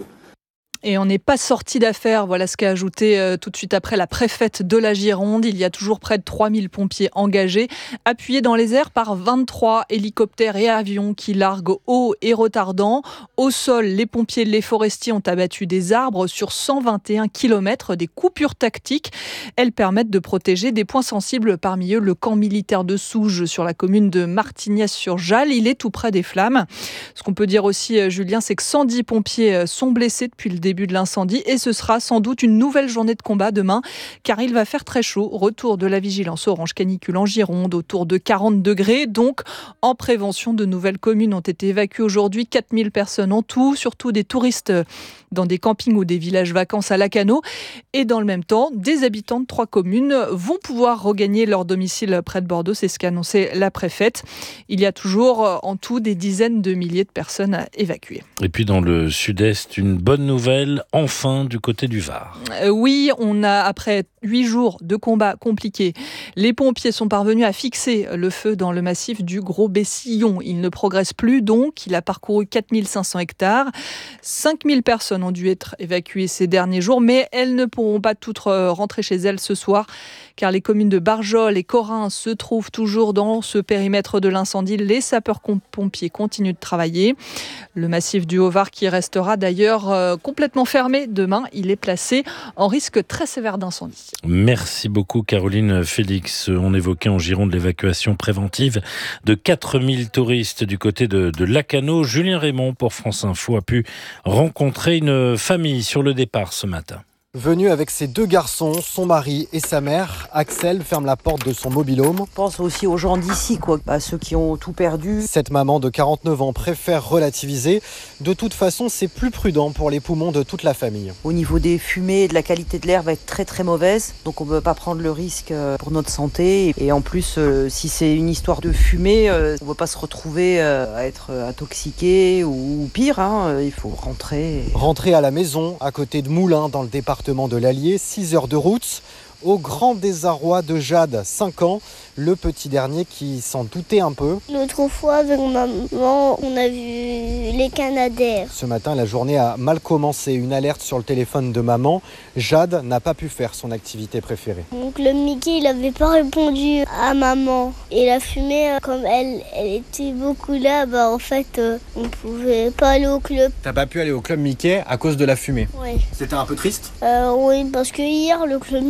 Et on n'est pas sorti d'affaire, voilà ce qu'a ajouté euh, tout de suite après la préfète de la Gironde. Il y a toujours près de trois mille pompiers engagés, appuyés dans les airs par vingt-trois hélicoptères et avions qui larguent eau et retardants. Au sol, les pompiers et les forestiers ont abattu des arbres sur cent vingt et un kilomètres, des coupures tactiques. Elles permettent de protéger des points sensibles, parmi eux le camp militaire de Souges sur la commune de Martignas-sur-Jalles. Il est tout près des flammes. Ce qu'on peut dire aussi, Julien, c'est que cent dix pompiers sont blessés depuis le début de l'incendie et ce sera sans doute une nouvelle journée de combat demain car il va faire très chaud. Retour de la vigilance orange canicule en Gironde autour de quarante degrés. Donc en prévention, de nouvelles communes ont été évacuées aujourd'hui, quatre mille personnes en tout, surtout des touristes dans des campings ou des villages vacances à Lacanau. Et dans le même temps, des habitants de trois communes vont pouvoir regagner leur domicile près de Bordeaux. C'est ce qu'a annoncé la préfète. Il y a toujours en tout des dizaines de milliers de personnes à évacuer. Et puis dans le sud-est, une bonne nouvelle, enfin du côté du Var. Euh, oui, on a, après huit jours de combats compliqués, les pompiers sont parvenus à fixer le feu dans le massif du Gros Bessillon. Il ne progresse plus donc, il a parcouru quatre mille cinq cents hectares. cinq mille personnes ont dû être évacuées ces derniers jours, mais elles ne pourront pas toutes rentrer chez elles ce soir, car les communes de Barjol et Corin se trouvent toujours dans ce périmètre de l'incendie. Les sapeurs-pompiers continuent de travailler. Le massif du Haut-Var qui restera d'ailleurs euh, complètement fermé demain, il est placé en risque très sévère d'incendie. Merci beaucoup Caroline Félix. On évoquait en Gironde l'évacuation préventive de quatre mille touristes du côté de, de Lacanau. Julien Raymond pour France Info a pu rencontrer une famille sur le départ ce matin. Venu avec ses deux garçons, son mari et sa mère, Axel ferme la porte de son mobil-home. Je pense aussi aux gens d'ici, quoi, à ceux qui ont tout perdu. Cette maman de quarante-neuf ans préfère relativiser. De toute façon, c'est plus prudent pour les poumons de toute la famille. Au niveau des fumées, de la qualité de l'air va être très très mauvaise. Donc on ne peut pas prendre le risque pour notre santé. Et en plus, si c'est une histoire de fumée, on ne veut pas se retrouver à être intoxiqué ou pire. Hein. Il faut rentrer. Rentrer à la maison, à côté de Moulins, dans le département de l'Allier, six heures de route, au grand désarroi de Jade, cinq ans, le petit dernier qui s'en doutait un peu. L'autre fois, avec maman, on a vu les Canadaires. Ce matin, la journée a mal commencé. Une alerte sur le téléphone de maman. Jade n'a pas pu faire son activité préférée. Donc le Mickey, il n'avait pas répondu à maman. Et la fumée, comme elle, elle était beaucoup là, bah en fait, euh, on ne pouvait pas aller au club. T'as pas pu aller au club Mickey à cause de la fumée? Oui. C'était un peu triste? euh, Oui, parce que hier, le club Mickey,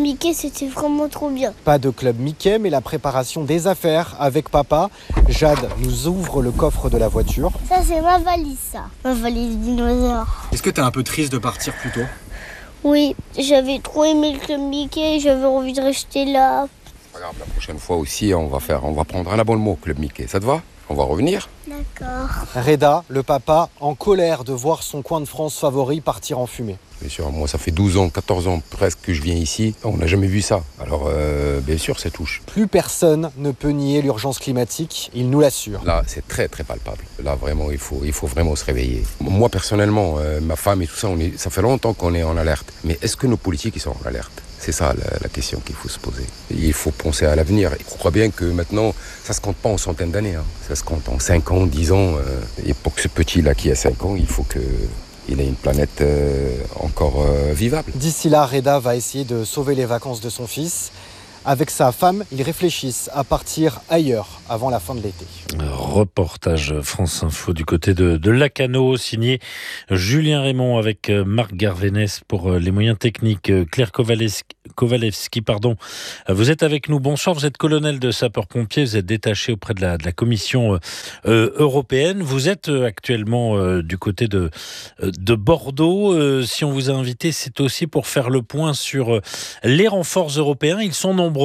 c'était vraiment trop bien. Pas de club Mickey, mais la préparation des affaires avec papa. Jade nous ouvre le coffre de la voiture. Ça, c'est ma valise, ça. Ma valise dinosaure. Est-ce que t'es un peu triste de partir plus tôt ? Oui, j'avais trop aimé le club Mickey, j'avais envie de rester là. Regarde, la prochaine fois aussi, on va, faire, on va prendre un abonnement au club Mickey. Ça te va ? On va revenir ? D'accord. Reda, le papa, en colère de voir son coin de France favori partir en fumée. Bien sûr, moi ça fait douze ans, quatorze ans presque que je viens ici. On n'a jamais vu ça. Alors euh, bien sûr, ça touche. Plus personne ne peut nier l'urgence climatique, il nous l'assure. Là, c'est très très palpable. Là, vraiment, il faut, il faut vraiment se réveiller. Moi, personnellement, euh, ma femme et tout ça, on est, ça fait longtemps qu'on est en alerte. Mais est-ce que nos politiques ils sont en alerte ? C'est ça la, la question qu'il faut se poser. Il faut penser à l'avenir. Je crois bien que maintenant, ça ne se compte pas en centaines d'années. Hein. Ça se compte en cinq ans, dix ans. Euh, et pour que ce petit-là qui a cinq ans, il faut qu'il ait une planète euh, encore euh, vivable. D'ici là, Reda va essayer de sauver les vacances de son fils. Avec sa femme, ils réfléchissent à partir ailleurs avant la fin de l'été. Reportage France Info du côté de, de Lacanau, signé Julien Raymond avec Marc Garvenès pour les moyens techniques. Claire Kowalewski, pardon. Vous êtes avec nous. Bonsoir, vous êtes colonel de sapeurs-pompiers, vous êtes détaché auprès de la, de la Commission euh, européenne. Vous êtes actuellement euh, du côté de, de Bordeaux. Euh, si on vous a invité, c'est aussi pour faire le point sur les renforts européens. Ils sont nombreux.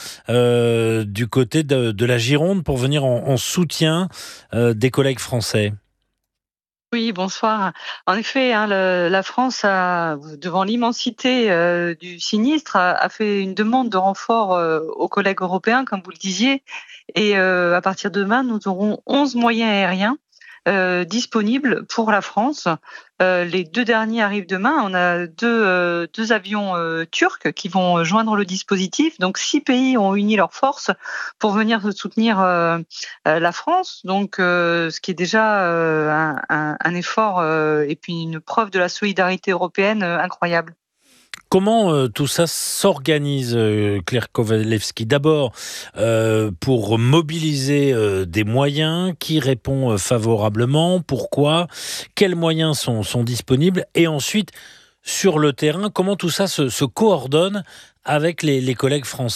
Euh, du côté de, de la Gironde pour venir en, en soutien euh, des collègues français. Oui, bonsoir. En effet, hein, le, la France, a, devant l'immensité euh, du sinistre, a, a fait une demande de renfort euh, aux collègues européens, comme vous le disiez. Et euh, à partir de demain, nous aurons onze moyens aériens Euh, disponibles pour la France. Euh, les deux derniers arrivent demain. On a deux, euh, deux avions euh, turcs qui vont joindre le dispositif. Donc, six pays ont uni leurs forces pour venir soutenir euh, euh, la France. Donc, euh, ce qui est déjà euh, un, un, un effort euh, et puis une preuve de la solidarité européenne euh, incroyable. Comment euh, tout ça s'organise, euh, Claire Kowalewski ? D'abord, euh, pour mobiliser euh, des moyens, qui répond euh, favorablement, pourquoi, quels moyens sont, sont disponibles, et ensuite, sur le terrain, comment tout ça se, se coordonne avec les, les collègues français ?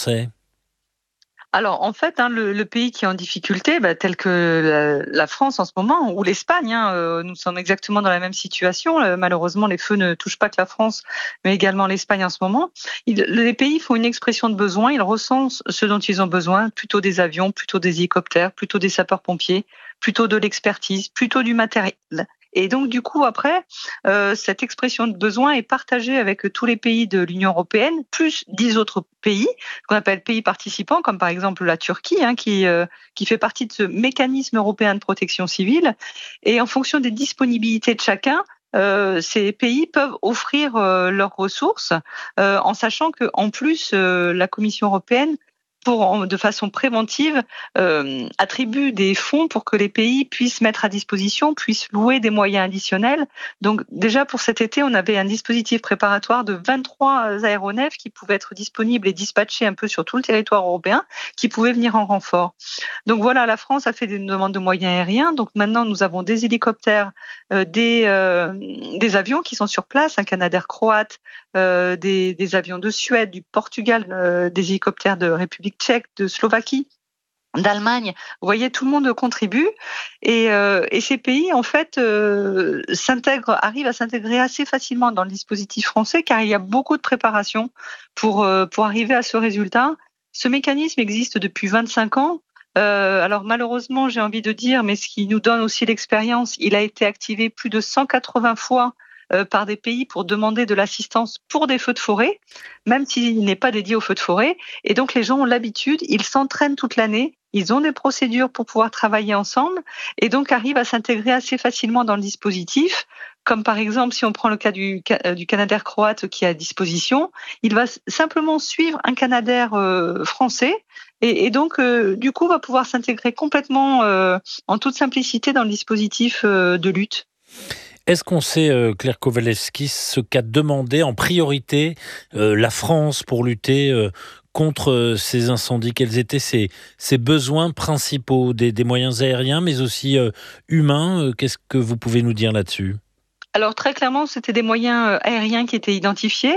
Alors, en fait, hein, le, le pays qui est en difficulté, bah, tel que la, la France en ce moment, ou l'Espagne, hein, euh, nous sommes exactement dans la même situation. Euh, malheureusement, les feux ne touchent pas que la France, mais également l'Espagne en ce moment. Ils, les pays font une expression de besoin, ils recensent ce dont ils ont besoin, plutôt des avions, plutôt des hélicoptères, plutôt des sapeurs-pompiers, plutôt de l'expertise, plutôt du matériel. Et donc, du coup, après, euh, cette expression de besoin est partagée avec tous les pays de l'Union européenne, plus dix autres pays, qu'on appelle pays participants, comme par exemple la Turquie, hein, qui, euh, qui fait partie de ce mécanisme européen de protection civile. Et en fonction des disponibilités de chacun, Euh, ces pays peuvent offrir euh, leurs ressources, euh, en sachant que en plus euh, la Commission européenne, pour de façon préventive, euh, attribue des fonds pour que les pays puissent mettre à disposition, puissent louer des moyens additionnels. Donc déjà pour cet été, on avait un dispositif préparatoire de vingt-trois aéronefs qui pouvaient être disponibles et dispatchés un peu sur tout le territoire européen, qui pouvaient venir en renfort. Donc voilà, la France a fait des demandes de moyens aériens. Donc maintenant, nous avons des hélicoptères, euh, des, euh, des avions qui sont sur place, un Canadair croate, euh, des, des avions de Suède, du Portugal, euh, des hélicoptères de République tchèque, de Slovaquie, d'Allemagne. Vous voyez, tout le monde contribue et, euh, et ces pays, en fait, euh, s'intègrent, arrivent à s'intégrer assez facilement dans le dispositif français car il y a beaucoup de préparation pour, euh, pour arriver à ce résultat. Ce mécanisme existe depuis vingt-cinq ans. Euh, alors malheureusement, j'ai envie de dire, mais ce qui nous donne aussi l'expérience, il a été activé plus de cent quatre-vingts fois Euh, par des pays pour demander de l'assistance pour des feux de forêt, même s'il n'est pas dédié aux feux de forêt. Et donc, les gens ont l'habitude, ils s'entraînent toute l'année, ils ont des procédures pour pouvoir travailler ensemble et donc arrivent à s'intégrer assez facilement dans le dispositif. Comme par exemple, si on prend le cas du, du Canadair croate qui est à disposition, il va simplement suivre un Canadair euh, français et, et donc, euh, du coup, va pouvoir s'intégrer complètement euh, en toute simplicité dans le dispositif euh, de lutte. Est-ce qu'on sait, euh, Claire Kowalewski, ce qu'a demandé en priorité euh, la France pour lutter euh, contre euh, ces incendies ? Quels étaient ses, ses besoins principaux, des, des moyens aériens, mais aussi euh, humains ? euh, Qu'est-ce que vous pouvez nous dire là-dessus ? Alors très clairement, c'était des moyens aériens qui étaient identifiés.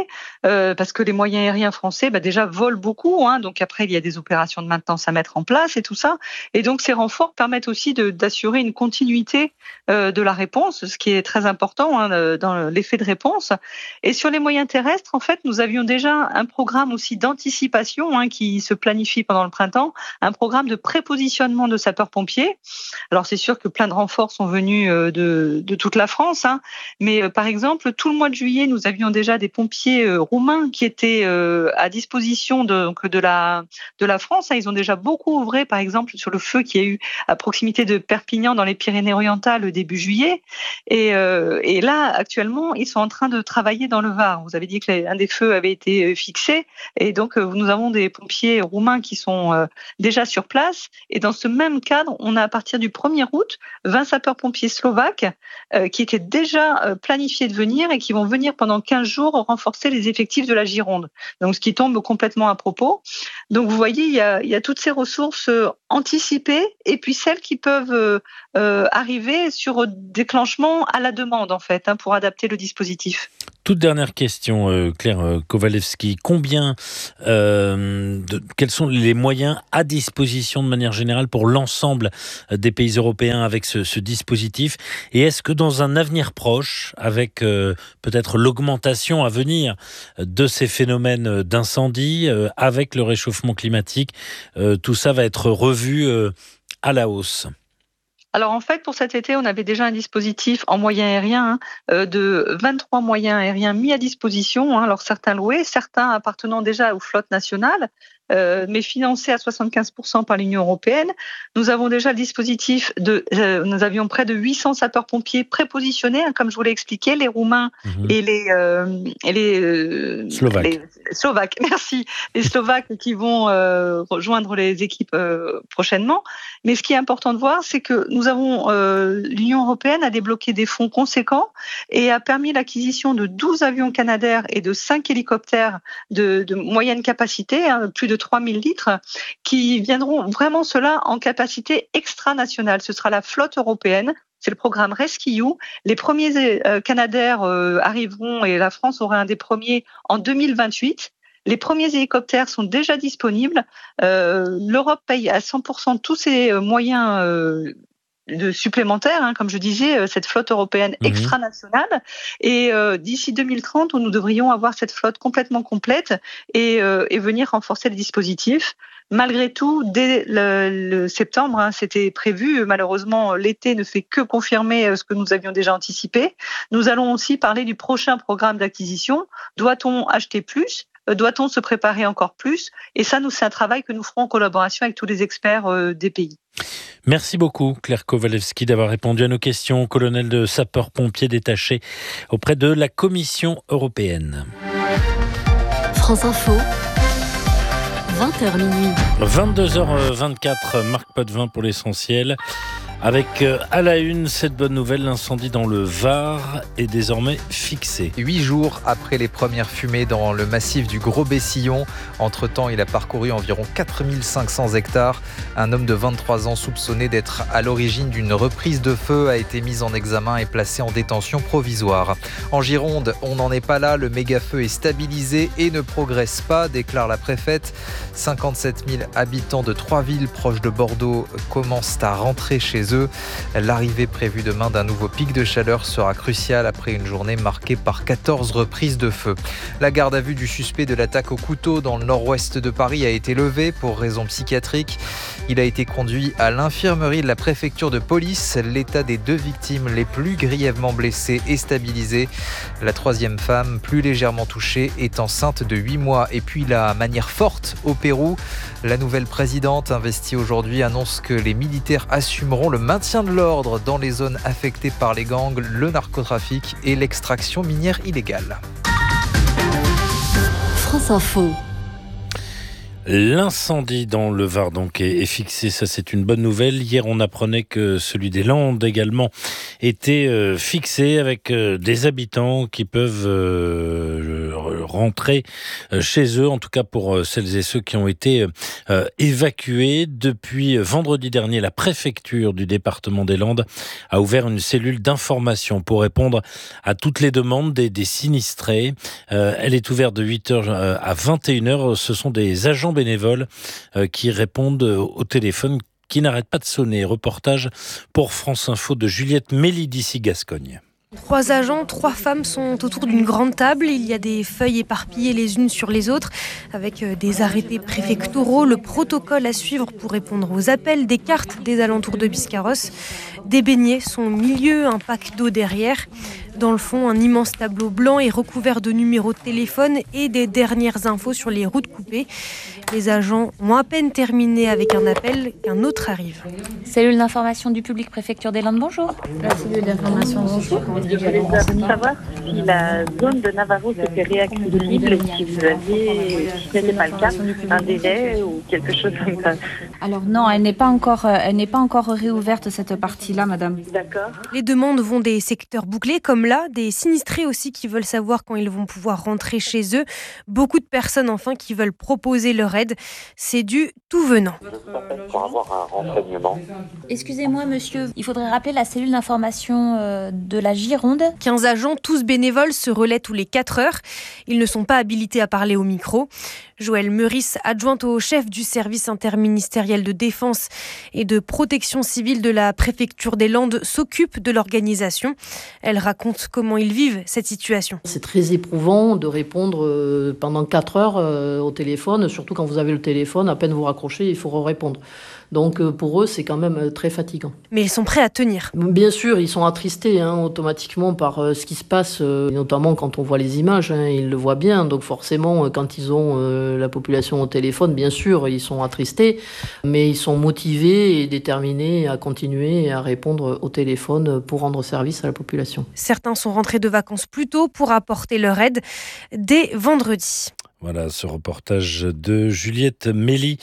euh, parce que les moyens aériens français, bah, déjà volent beaucoup, hein, donc après il y a des opérations de maintenance à mettre en place et tout ça, et donc ces renforts permettent aussi de, d'assurer une continuité euh, de la réponse, ce qui est très important hein, dans l'effet de réponse. Et sur les moyens terrestres, en fait, nous avions déjà un programme aussi d'anticipation hein, qui se planifie pendant le printemps, un programme de prépositionnement de sapeurs-pompiers. Alors c'est sûr que plein de renforts sont venus de, de toute la France, hein, mais euh, par exemple, tout le mois de juillet, nous avions déjà des pompiers euh, roumains qui étaient euh, à disposition de, donc, de, la, de la France. Hein. Ils ont déjà beaucoup œuvré, par exemple, sur le feu qu'il y a eu à proximité de Perpignan dans les Pyrénées-Orientales début juillet. Et, euh, et là, actuellement, ils sont en train de travailler dans le Var. Vous avez dit que l'un des feux avait été fixé, et donc euh, nous avons des pompiers roumains qui sont euh, déjà sur place. Et dans ce même cadre, on a à partir du premier août vingt sapeurs-pompiers slovaques euh, qui étaient déjà euh, planifiés de venir et qui vont venir pendant quinze jours renforcer les effectifs de la Gironde. Donc ce qui tombe complètement à propos. Donc vous voyez, il y a, il y a toutes ces ressources euh, anticipées et puis celles qui peuvent euh, euh, arriver sur déclenchement à la demande en fait, hein, pour adapter le dispositif. Toute dernière question, euh, Claire euh, Kowalewski. Combien, euh, de, quels sont les moyens à disposition de manière générale pour l'ensemble des pays européens avec ce, ce dispositif? Et est-ce que dans un avenir proche, avec euh, peut-être l'augmentation à venir de ces phénomènes d'incendie, euh, avec le réchauffement climatique, euh, tout ça va être revu euh, à la hausse? Alors en fait, pour cet été, on avait déjà un dispositif en moyens aériens hein, de vingt-trois moyens aériens mis à disposition. Hein, alors certains loués, certains appartenant déjà aux flottes nationales, euh, mais financés à soixante-quinze pour cent par l'Union européenne. Nous avons déjà le dispositif de, euh, nous avions près de huit cents sapeurs-pompiers prépositionnés, hein, comme je vous l'ai expliqué, les Roumains mmh. et les euh, et les, euh, Slovaques. les Slovaques. Merci, les Slovaques qui vont euh, rejoindre les équipes euh, prochainement. Mais ce qui est important de voir, c'est que nous avons euh, l'Union européenne a débloqué des fonds conséquents et a permis l'acquisition de douze avions Canadair et de cinq hélicoptères de, de moyenne capacité, hein, plus de trois mille litres, qui viendront vraiment cela en capacité extra-nationale. Ce sera la flotte européenne. C'est le programme RescEU. Les premiers euh, Canadair euh, arriveront et la France aura un des premiers en deux mille vingt-huit. Les premiers hélicoptères sont déjà disponibles. Euh, L'Europe paye à cent pour cent tous ses moyens euh, de supplémentaires, hein, comme je disais, cette flotte européenne mmh. extra-nationale. Et euh, d'ici deux mille trente, où nous devrions avoir cette flotte complètement complète et, euh, et venir renforcer le dispositif. Malgré tout, dès le, le septembre, hein, c'était prévu. Malheureusement, l'été ne fait que confirmer ce que nous avions déjà anticipé. Nous allons aussi parler du prochain programme d'acquisition. Doit-on acheter plus ? Doit-on se préparer encore plus ? Et ça, nous, c'est un travail que nous ferons en collaboration avec tous les experts euh, des pays. Merci beaucoup, Claire Kowalewski, d'avoir répondu à nos questions. Colonel de sapeurs-pompiers détaché auprès de la Commission européenne. France Info. vingt heures minuit. vingt-deux heures vingt-quatre, Marc Potvin pour l'essentiel. Avec à la une cette bonne nouvelle, l'incendie dans le Var est désormais fixé. Huit jours après les premières fumées dans le massif du Gros-Bessillon. Entre-temps, il a parcouru environ quatre mille cinq cents hectares. Un homme de vingt-trois ans soupçonné d'être à l'origine d'une reprise de feu a été mis en examen et placé en détention provisoire. En Gironde, on n'en est pas là. Le méga-feu est stabilisé et ne progresse pas, déclare la préfète. cinquante-sept mille habitants de trois villes proches de Bordeaux commencent à rentrer chez eux. L'arrivée prévue demain d'un nouveau pic de chaleur sera cruciale après une journée marquée par quatorze reprises de feu. La garde à vue du suspect de l'attaque au couteau dans le nord-ouest de Paris a été levée pour raison psychiatrique. Il a été conduit à l'infirmerie de la préfecture de police. L'état des deux victimes les plus grièvement blessées est stabilisé. La troisième femme, plus légèrement touchée, est enceinte de huit mois. Et puis la manière forte au Pérou. La nouvelle présidente, investie aujourd'hui, annonce que les militaires assumeront le maintien de l'ordre dans les zones affectées par les gangs, le narcotrafic et l'extraction minière illégale. France Info. L'incendie dans le Var donc est fixé, ça c'est une bonne nouvelle. Hier on apprenait que celui des Landes également été euh, fixé avec euh, des habitants qui peuvent euh, rentrer euh, chez eux, en tout cas pour euh, celles et ceux qui ont été euh, évacués. Depuis vendredi dernier, la préfecture du département des Landes a ouvert une cellule d'information pour répondre à toutes les demandes des, des sinistrés. Euh, elle est ouverte de huit heures à vingt et une heures. Ce sont des agents bénévoles euh, qui répondent au téléphone qui n'arrête pas de sonner. Reportage pour France Info de Juliette Méli d'ici Gascogne. Trois agents, trois femmes sont autour d'une grande table. Il y a des feuilles éparpillées les unes sur les autres, avec des arrêtés préfectoraux, le protocole à suivre pour répondre aux appels, des cartes des alentours de Biscarrosse. Des beignets sont au milieu, un pack d'eau derrière. Dans le fond, un immense tableau blanc est recouvert de numéros de téléphone et des dernières infos sur les routes coupées. Les agents ont à peine terminé avec un appel qu'un autre arrive. Cellule d'information du public préfecture des Landes, bonjour. La cellule d'information, bonjour. Je voulais savoir si la zone de Navarro était réaccessible et si vous aviez, si ce n'était pas le cas, un délai ou quelque chose comme ça. Alors non, elle n'est pas encore, elle n'est pas encore réouverte cette partie-là, madame. D'accord. Les demandes vont des secteurs bouclés comme là, des sinistrés aussi qui veulent savoir quand ils vont pouvoir rentrer chez eux. Beaucoup de personnes enfin qui veulent proposer leur aide. C'est du tout venant. Pour avoir un renseignement. Excusez-moi monsieur, il faudrait rappeler la cellule d'information euh, de la Gironde. quinze agents, tous bénévoles, se relaient tous les quatre heures. Ils ne sont pas habilités à parler au micro. Joëlle Meurice, adjointe au chef du service interministériel de défense et de protection civile de la préfecture des Landes, s'occupe de l'organisation. Elle raconte comment ils vivent cette situation. C'est très éprouvant de répondre pendant quatre heures au téléphone, surtout quand vous avez le téléphone, à peine vous raccrochez, il faut répondre. Donc pour eux, c'est quand même très fatigant. Mais ils sont prêts à tenir. Bien sûr, ils sont attristés hein, automatiquement par euh, ce qui se passe, euh, notamment quand on voit les images, hein, ils le voient bien. Donc forcément, quand ils ont euh, la population au téléphone, bien sûr, ils sont attristés, mais ils sont motivés et déterminés à continuer à répondre au téléphone pour rendre service à la population. Certains sont rentrés de vacances plus tôt pour apporter leur aide dès vendredi. Voilà ce reportage de Juliette Méli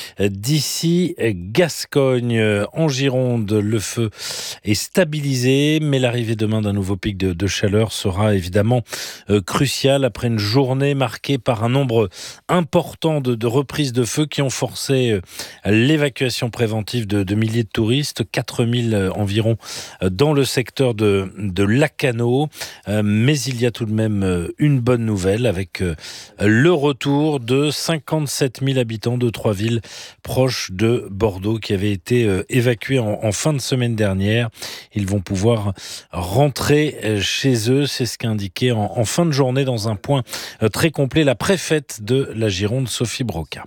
d'ici Gascogne. En Gironde, le feu est stabilisé, mais l'arrivée demain d'un nouveau pic de, de chaleur sera évidemment euh, cruciale après une journée marquée par un nombre important de, de reprises de feu qui ont forcé euh, l'évacuation préventive de, de milliers de touristes, quatre mille euh, environ euh, dans le secteur de, de Lacanau. Euh, mais il y a tout de même euh, une bonne nouvelle avec euh, le retour de cinquante-sept mille habitants de trois villes proches de Bordeaux qui avaient été euh, évacués en, en fin de semaine dernière. Ils vont pouvoir rentrer euh, chez eux. C'est ce qu'a indiqué en, en fin de journée dans un point euh, très complet la préfète de la Gironde, Sophie Broca.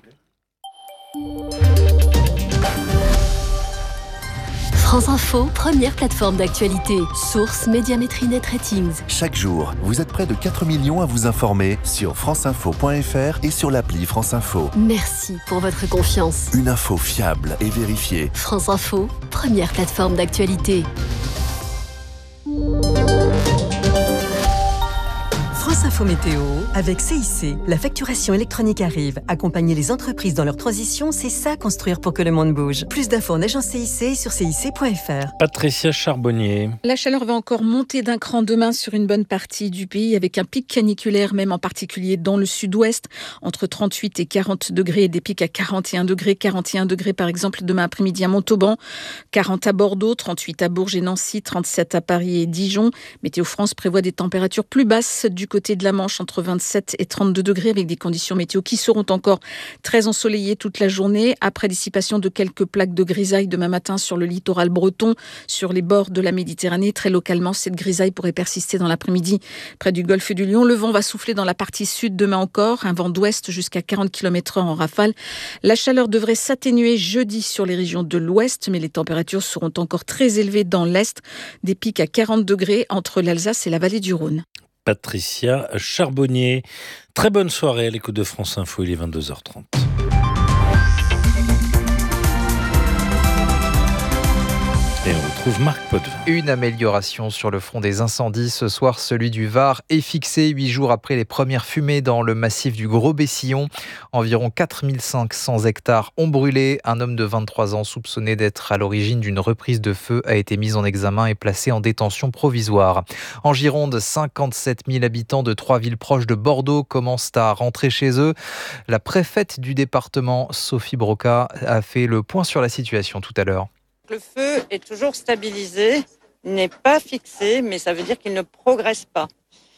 France Info, première plateforme d'actualité. Source Médiamétrie Net Ratings. Chaque jour, vous êtes près de quatre millions à vous informer sur franceinfo point f r et sur l'appli France Info. Merci pour votre confiance. Une info fiable et vérifiée. France Info, première plateforme d'actualité. France Info Météo, avec C I C, la facturation électronique arrive. Accompagner les entreprises dans leur transition, c'est ça construire pour que le monde bouge. Plus d'infos en agence C I C sur C I C point F R. Patricia Charbonnier. La chaleur va encore monter d'un cran demain sur une bonne partie du pays, avec un pic caniculaire, même en particulier dans le sud-ouest, entre trente-huit et quarante degrés, et des pics à quarante et un degrés, quarante et un degrés par exemple demain après-midi à Montauban, quarante à Bordeaux, trente-huit à Bourges et Nancy, trente-sept à Paris et Dijon. Météo France prévoit des températures plus basses du côté de la Manche, entre vingt-sept et trente-deux degrés, avec des conditions météo qui seront encore très ensoleillées toute la journée, après dissipation de quelques plaques de grisaille demain matin sur le littoral breton, sur les bords de la Méditerranée. Très localement, cette grisaille pourrait persister dans l'après-midi près du golfe du Lion. Le vent va souffler dans la partie sud demain encore, un vent d'ouest jusqu'à quarante kilomètres heure en rafale. La chaleur devrait s'atténuer jeudi sur les régions de l'ouest, mais les températures seront encore très élevées dans l'est, des pics à quarante degrés entre l'Alsace et la vallée du Rhône. Patricia Charbonnier. Très bonne soirée à l'écoute de France Info, il est vingt-deux heures trente. Et on retrouve retrouve Marc Potvin. Une amélioration sur le front des incendies. Ce soir, celui du Var est fixé huit jours après les premières fumées dans le massif du Gros-Bessillon. Environ quatre mille cinq cents hectares ont brûlé. Un homme de vingt-trois ans soupçonné d'être à l'origine d'une reprise de feu a été mis en examen et placé en détention provisoire. En Gironde, cinquante-sept mille habitants de trois villes proches de Bordeaux commencent à rentrer chez eux. La préfète du département, Sophie Broca, a fait le point sur la situation tout à l'heure. Le feu est toujours stabilisé, n'est pas fixé, mais ça veut dire qu'il ne progresse pas.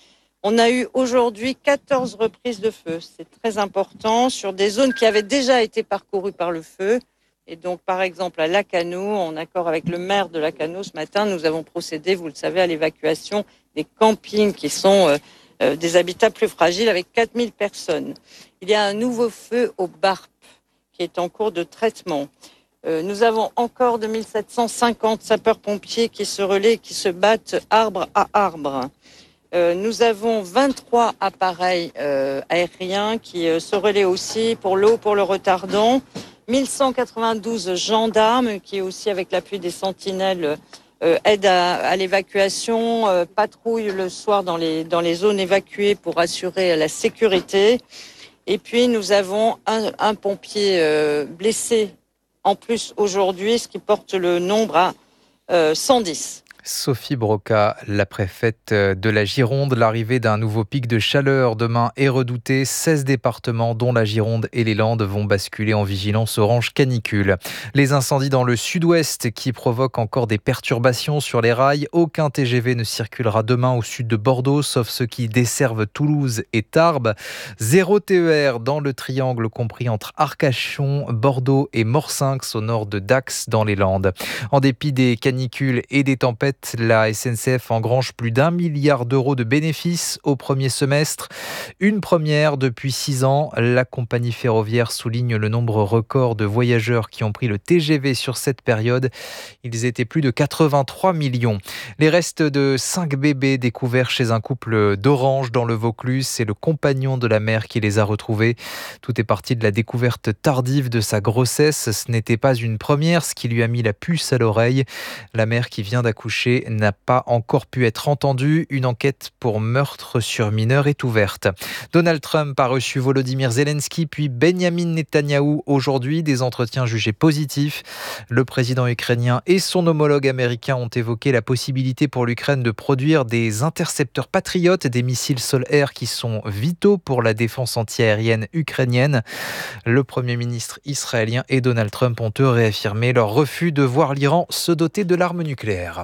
On a eu aujourd'hui quatorze reprises de feu. C'est très important sur des zones qui avaient déjà été parcourues par le feu. Et donc, par exemple, à Lacanau, en accord avec le maire de Lacanau, ce matin, nous avons procédé, vous le savez, à l'évacuation des campings qui sont euh, euh, des habitats plus fragiles avec quatre mille personnes. Il y a un nouveau feu au Barp qui est en cours de traitement. Euh, nous avons encore deux mille sept cent cinquante sapeurs-pompiers qui se relaient, qui se battent arbre à arbre. Euh, nous avons vingt-trois appareils euh, aériens qui euh, se relaient aussi pour l'eau, pour le retardant. mille cent quatre-vingt-douze gendarmes qui aussi, avec l'appui des sentinelles, euh, aident à, à l'évacuation, euh, patrouillent le soir dans les, dans les zones évacuées pour assurer la sécurité. Et puis, nous avons un, un pompier euh, blessé en plus aujourd'hui, ce qui porte le nombre à euh, cent dix. Sophie Broca, la préfète de la Gironde. L'arrivée d'un nouveau pic de chaleur demain est redoutée. seize départements, dont la Gironde et les Landes, vont basculer en vigilance orange canicule. Les incendies dans le sud-ouest qui provoquent encore des perturbations sur les rails. Aucun T G V ne circulera demain au sud de Bordeaux, sauf ceux qui desservent Toulouse et Tarbes. Zéro T E R dans le triangle compris entre Arcachon, Bordeaux et Morsinx au nord de Dax dans les Landes. En dépit des canicules et des tempêtes, la S N C F engrange plus d'un milliard d'euros de bénéfices au premier semestre. Une première depuis six ans. La compagnie ferroviaire souligne le nombre record de voyageurs qui ont pris le T G V sur cette période. Ils étaient plus de quatre-vingt-trois millions. Les restes de cinq bébés découverts chez un couple d'Orange dans le Vaucluse. C'est le compagnon de la mère qui les a retrouvés. Tout est parti de la découverte tardive de sa grossesse. Ce n'était pas une première, ce qui lui a mis la puce à l'oreille. La mère qui vient d'accoucher n'a pas encore pu être entendue. Une enquête pour meurtre sur mineur est ouverte. Donald Trump a reçu Volodymyr Zelensky puis Benyamin Netanyahou aujourd'hui. Des entretiens jugés positifs. Le président ukrainien et son homologue américain ont évoqué la possibilité pour l'Ukraine de produire des intercepteurs patriotes, des missiles sol-air qui sont vitaux pour la défense antiaérienne ukrainienne. Le Premier ministre israélien et Donald Trump ont eux réaffirmé leur refus de voir l'Iran se doter de l'arme nucléaire.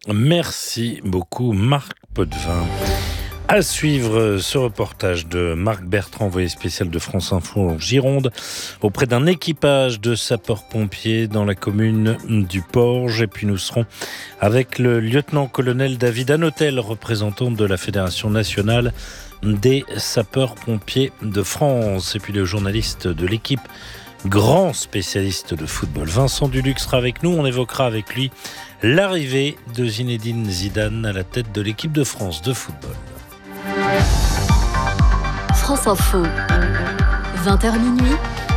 Merci beaucoup Marc Potvin. À suivre ce reportage de Marc Bertrand, envoyé spécial de France Info en Gironde, auprès d'un équipage de sapeurs-pompiers dans la commune du Porge. Et puis nous serons avec le lieutenant-colonel David Hanotel, représentant de la Fédération nationale des sapeurs-pompiers de France. Et puis le journaliste de l'équipe, grand spécialiste de football, Vincent Duluc, sera avec nous. On évoquera avec lui l'arrivée de Zinedine Zidane à la tête de l'équipe de France de football. France Info, vingt heures minuit,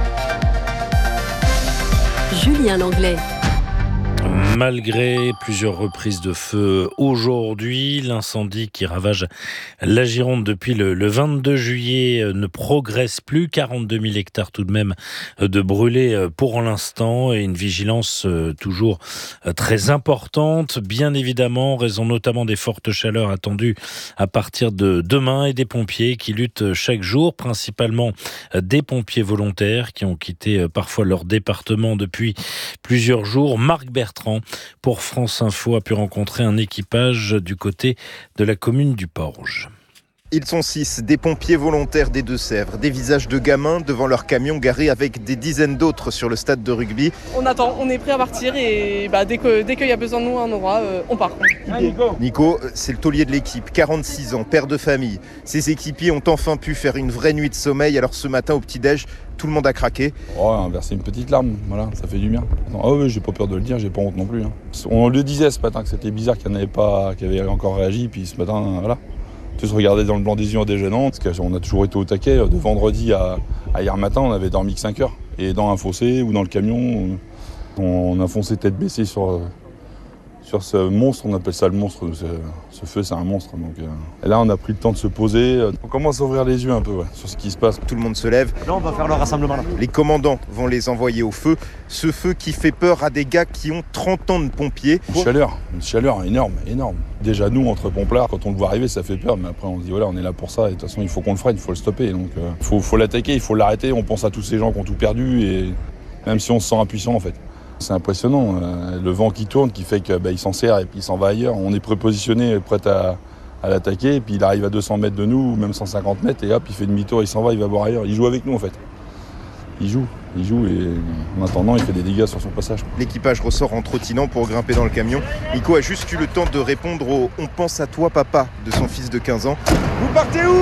Julien Langlais. Malgré plusieurs reprises de feu aujourd'hui, l'incendie qui ravage la Gironde depuis le, le vingt-deux juillet ne progresse plus. quarante-deux mille hectares tout de même de brûlés pour l'instant et une vigilance toujours très importante. Bien évidemment, en raison notamment des fortes chaleurs attendues à partir de demain et des pompiers qui luttent chaque jour, principalement des pompiers volontaires qui ont quitté parfois leur département depuis plusieurs jours. Marc Bertrand, pour France Info, a pu rencontrer un équipage du côté de la commune du Porge. Ils sont six, des pompiers volontaires des Deux-Sèvres, des visages de gamins devant leur camion garé avec des dizaines d'autres sur le stade de rugby. On attend, on est prêt à partir et bah, dès que, dès qu'il y a besoin de nous à un endroit, euh, on part. Nico, Nico c'est le taulier de l'équipe, quarante-six ans, père de famille. Ses équipiers ont enfin pu faire une vraie nuit de sommeil, alors ce matin au petit-déj, tout le monde a craqué. Oh, verser une petite larme, voilà, ça fait du bien. Ah oui, j'ai pas peur de le dire, j'ai pas honte non plus. Hein. On le disait ce matin que c'était bizarre qu'il n'y en avait pas, qui avait encore réagi, puis ce matin, voilà. Tous regarder dans le blanc des yeux en déjeunant, parce qu'on a toujours été au taquet. De vendredi à, à hier matin, on avait dormi que cinq heures. Et dans un fossé ou dans le camion, on a foncé tête baissée sur, sur sur ce monstre, on appelle ça le monstre, ce, ce feu c'est un monstre. Donc, euh, et là on a pris le temps de se poser, on commence à ouvrir les yeux un peu ouais, sur ce qui se passe. Tout le monde se lève. Là on va faire le rassemblement. Là. Les commandants vont les envoyer au feu. Ce feu qui fait peur à des gars qui ont trente ans de pompiers. Une chaleur, une chaleur énorme, énorme. Déjà nous entre pomplards, quand on le voit arriver ça fait peur, mais après on se dit voilà on est là pour ça et de toute façon il faut qu'on le freine, il faut le stopper. Donc il euh, faut, faut l'attaquer, il faut l'arrêter, on pense à tous ces gens qui ont tout perdu et même si on se sent impuissant en fait. C'est impressionnant, euh, le vent qui tourne qui fait qu'il bah, s'en sert et puis il s'en va ailleurs. On est prépositionné, prêt à, à l'attaquer et puis il arrive à deux cents mètres de nous ou même cent cinquante mètres et hop il fait demi-tour, il s'en va, il va voir ailleurs. Il joue avec nous en fait. Il joue, il joue et en attendant il fait des dégâts sur son passage. L'équipage ressort en trottinant pour grimper dans le camion. Nico a juste eu le temps de répondre au « On pense à toi papa » de son fils de quinze ans. Vous partez où ?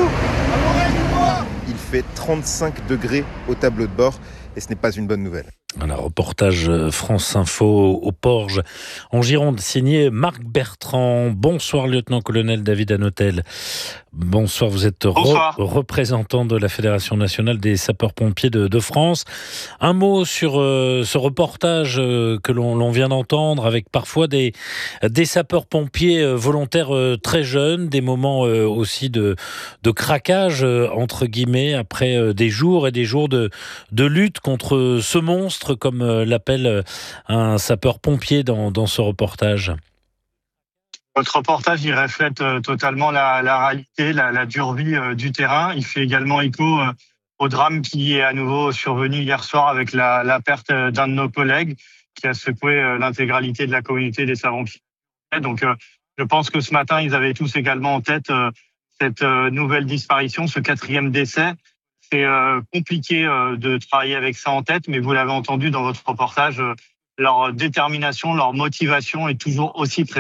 Il fait trente-cinq degrés au tableau de bord et ce n'est pas une bonne nouvelle. Un reportage France Info au Porge, en Gironde, signé Marc Bertrand. Bonsoir, lieutenant-colonel David Hanotel. Bonsoir, vous êtes re- représentant de la Fédération nationale des sapeurs-pompiers de, de France. Un mot sur euh, ce reportage euh, que l'on, l'on vient d'entendre, avec parfois des, des sapeurs-pompiers euh, volontaires euh, très jeunes, des moments euh, aussi de, de craquage, euh, entre guillemets, après euh, des jours et des jours de, de lutte contre ce monstre, comme euh, l'appelle un sapeur-pompier dans, dans ce reportage. Votre reportage, il reflète euh, totalement la, la réalité, la, la dure vie euh, du terrain. Il fait également écho euh, au drame qui est à nouveau survenu hier soir avec la, la perte d'un de nos collègues qui a secoué euh, l'intégralité de la communauté des savants-pompiers. Donc, euh, je pense que ce matin, ils avaient tous également en tête euh, cette euh, nouvelle disparition, ce quatrième décès. C'est euh, compliqué euh, de travailler avec ça en tête, mais vous l'avez entendu dans votre reportage, euh, leur détermination, leur motivation est toujours aussi présente.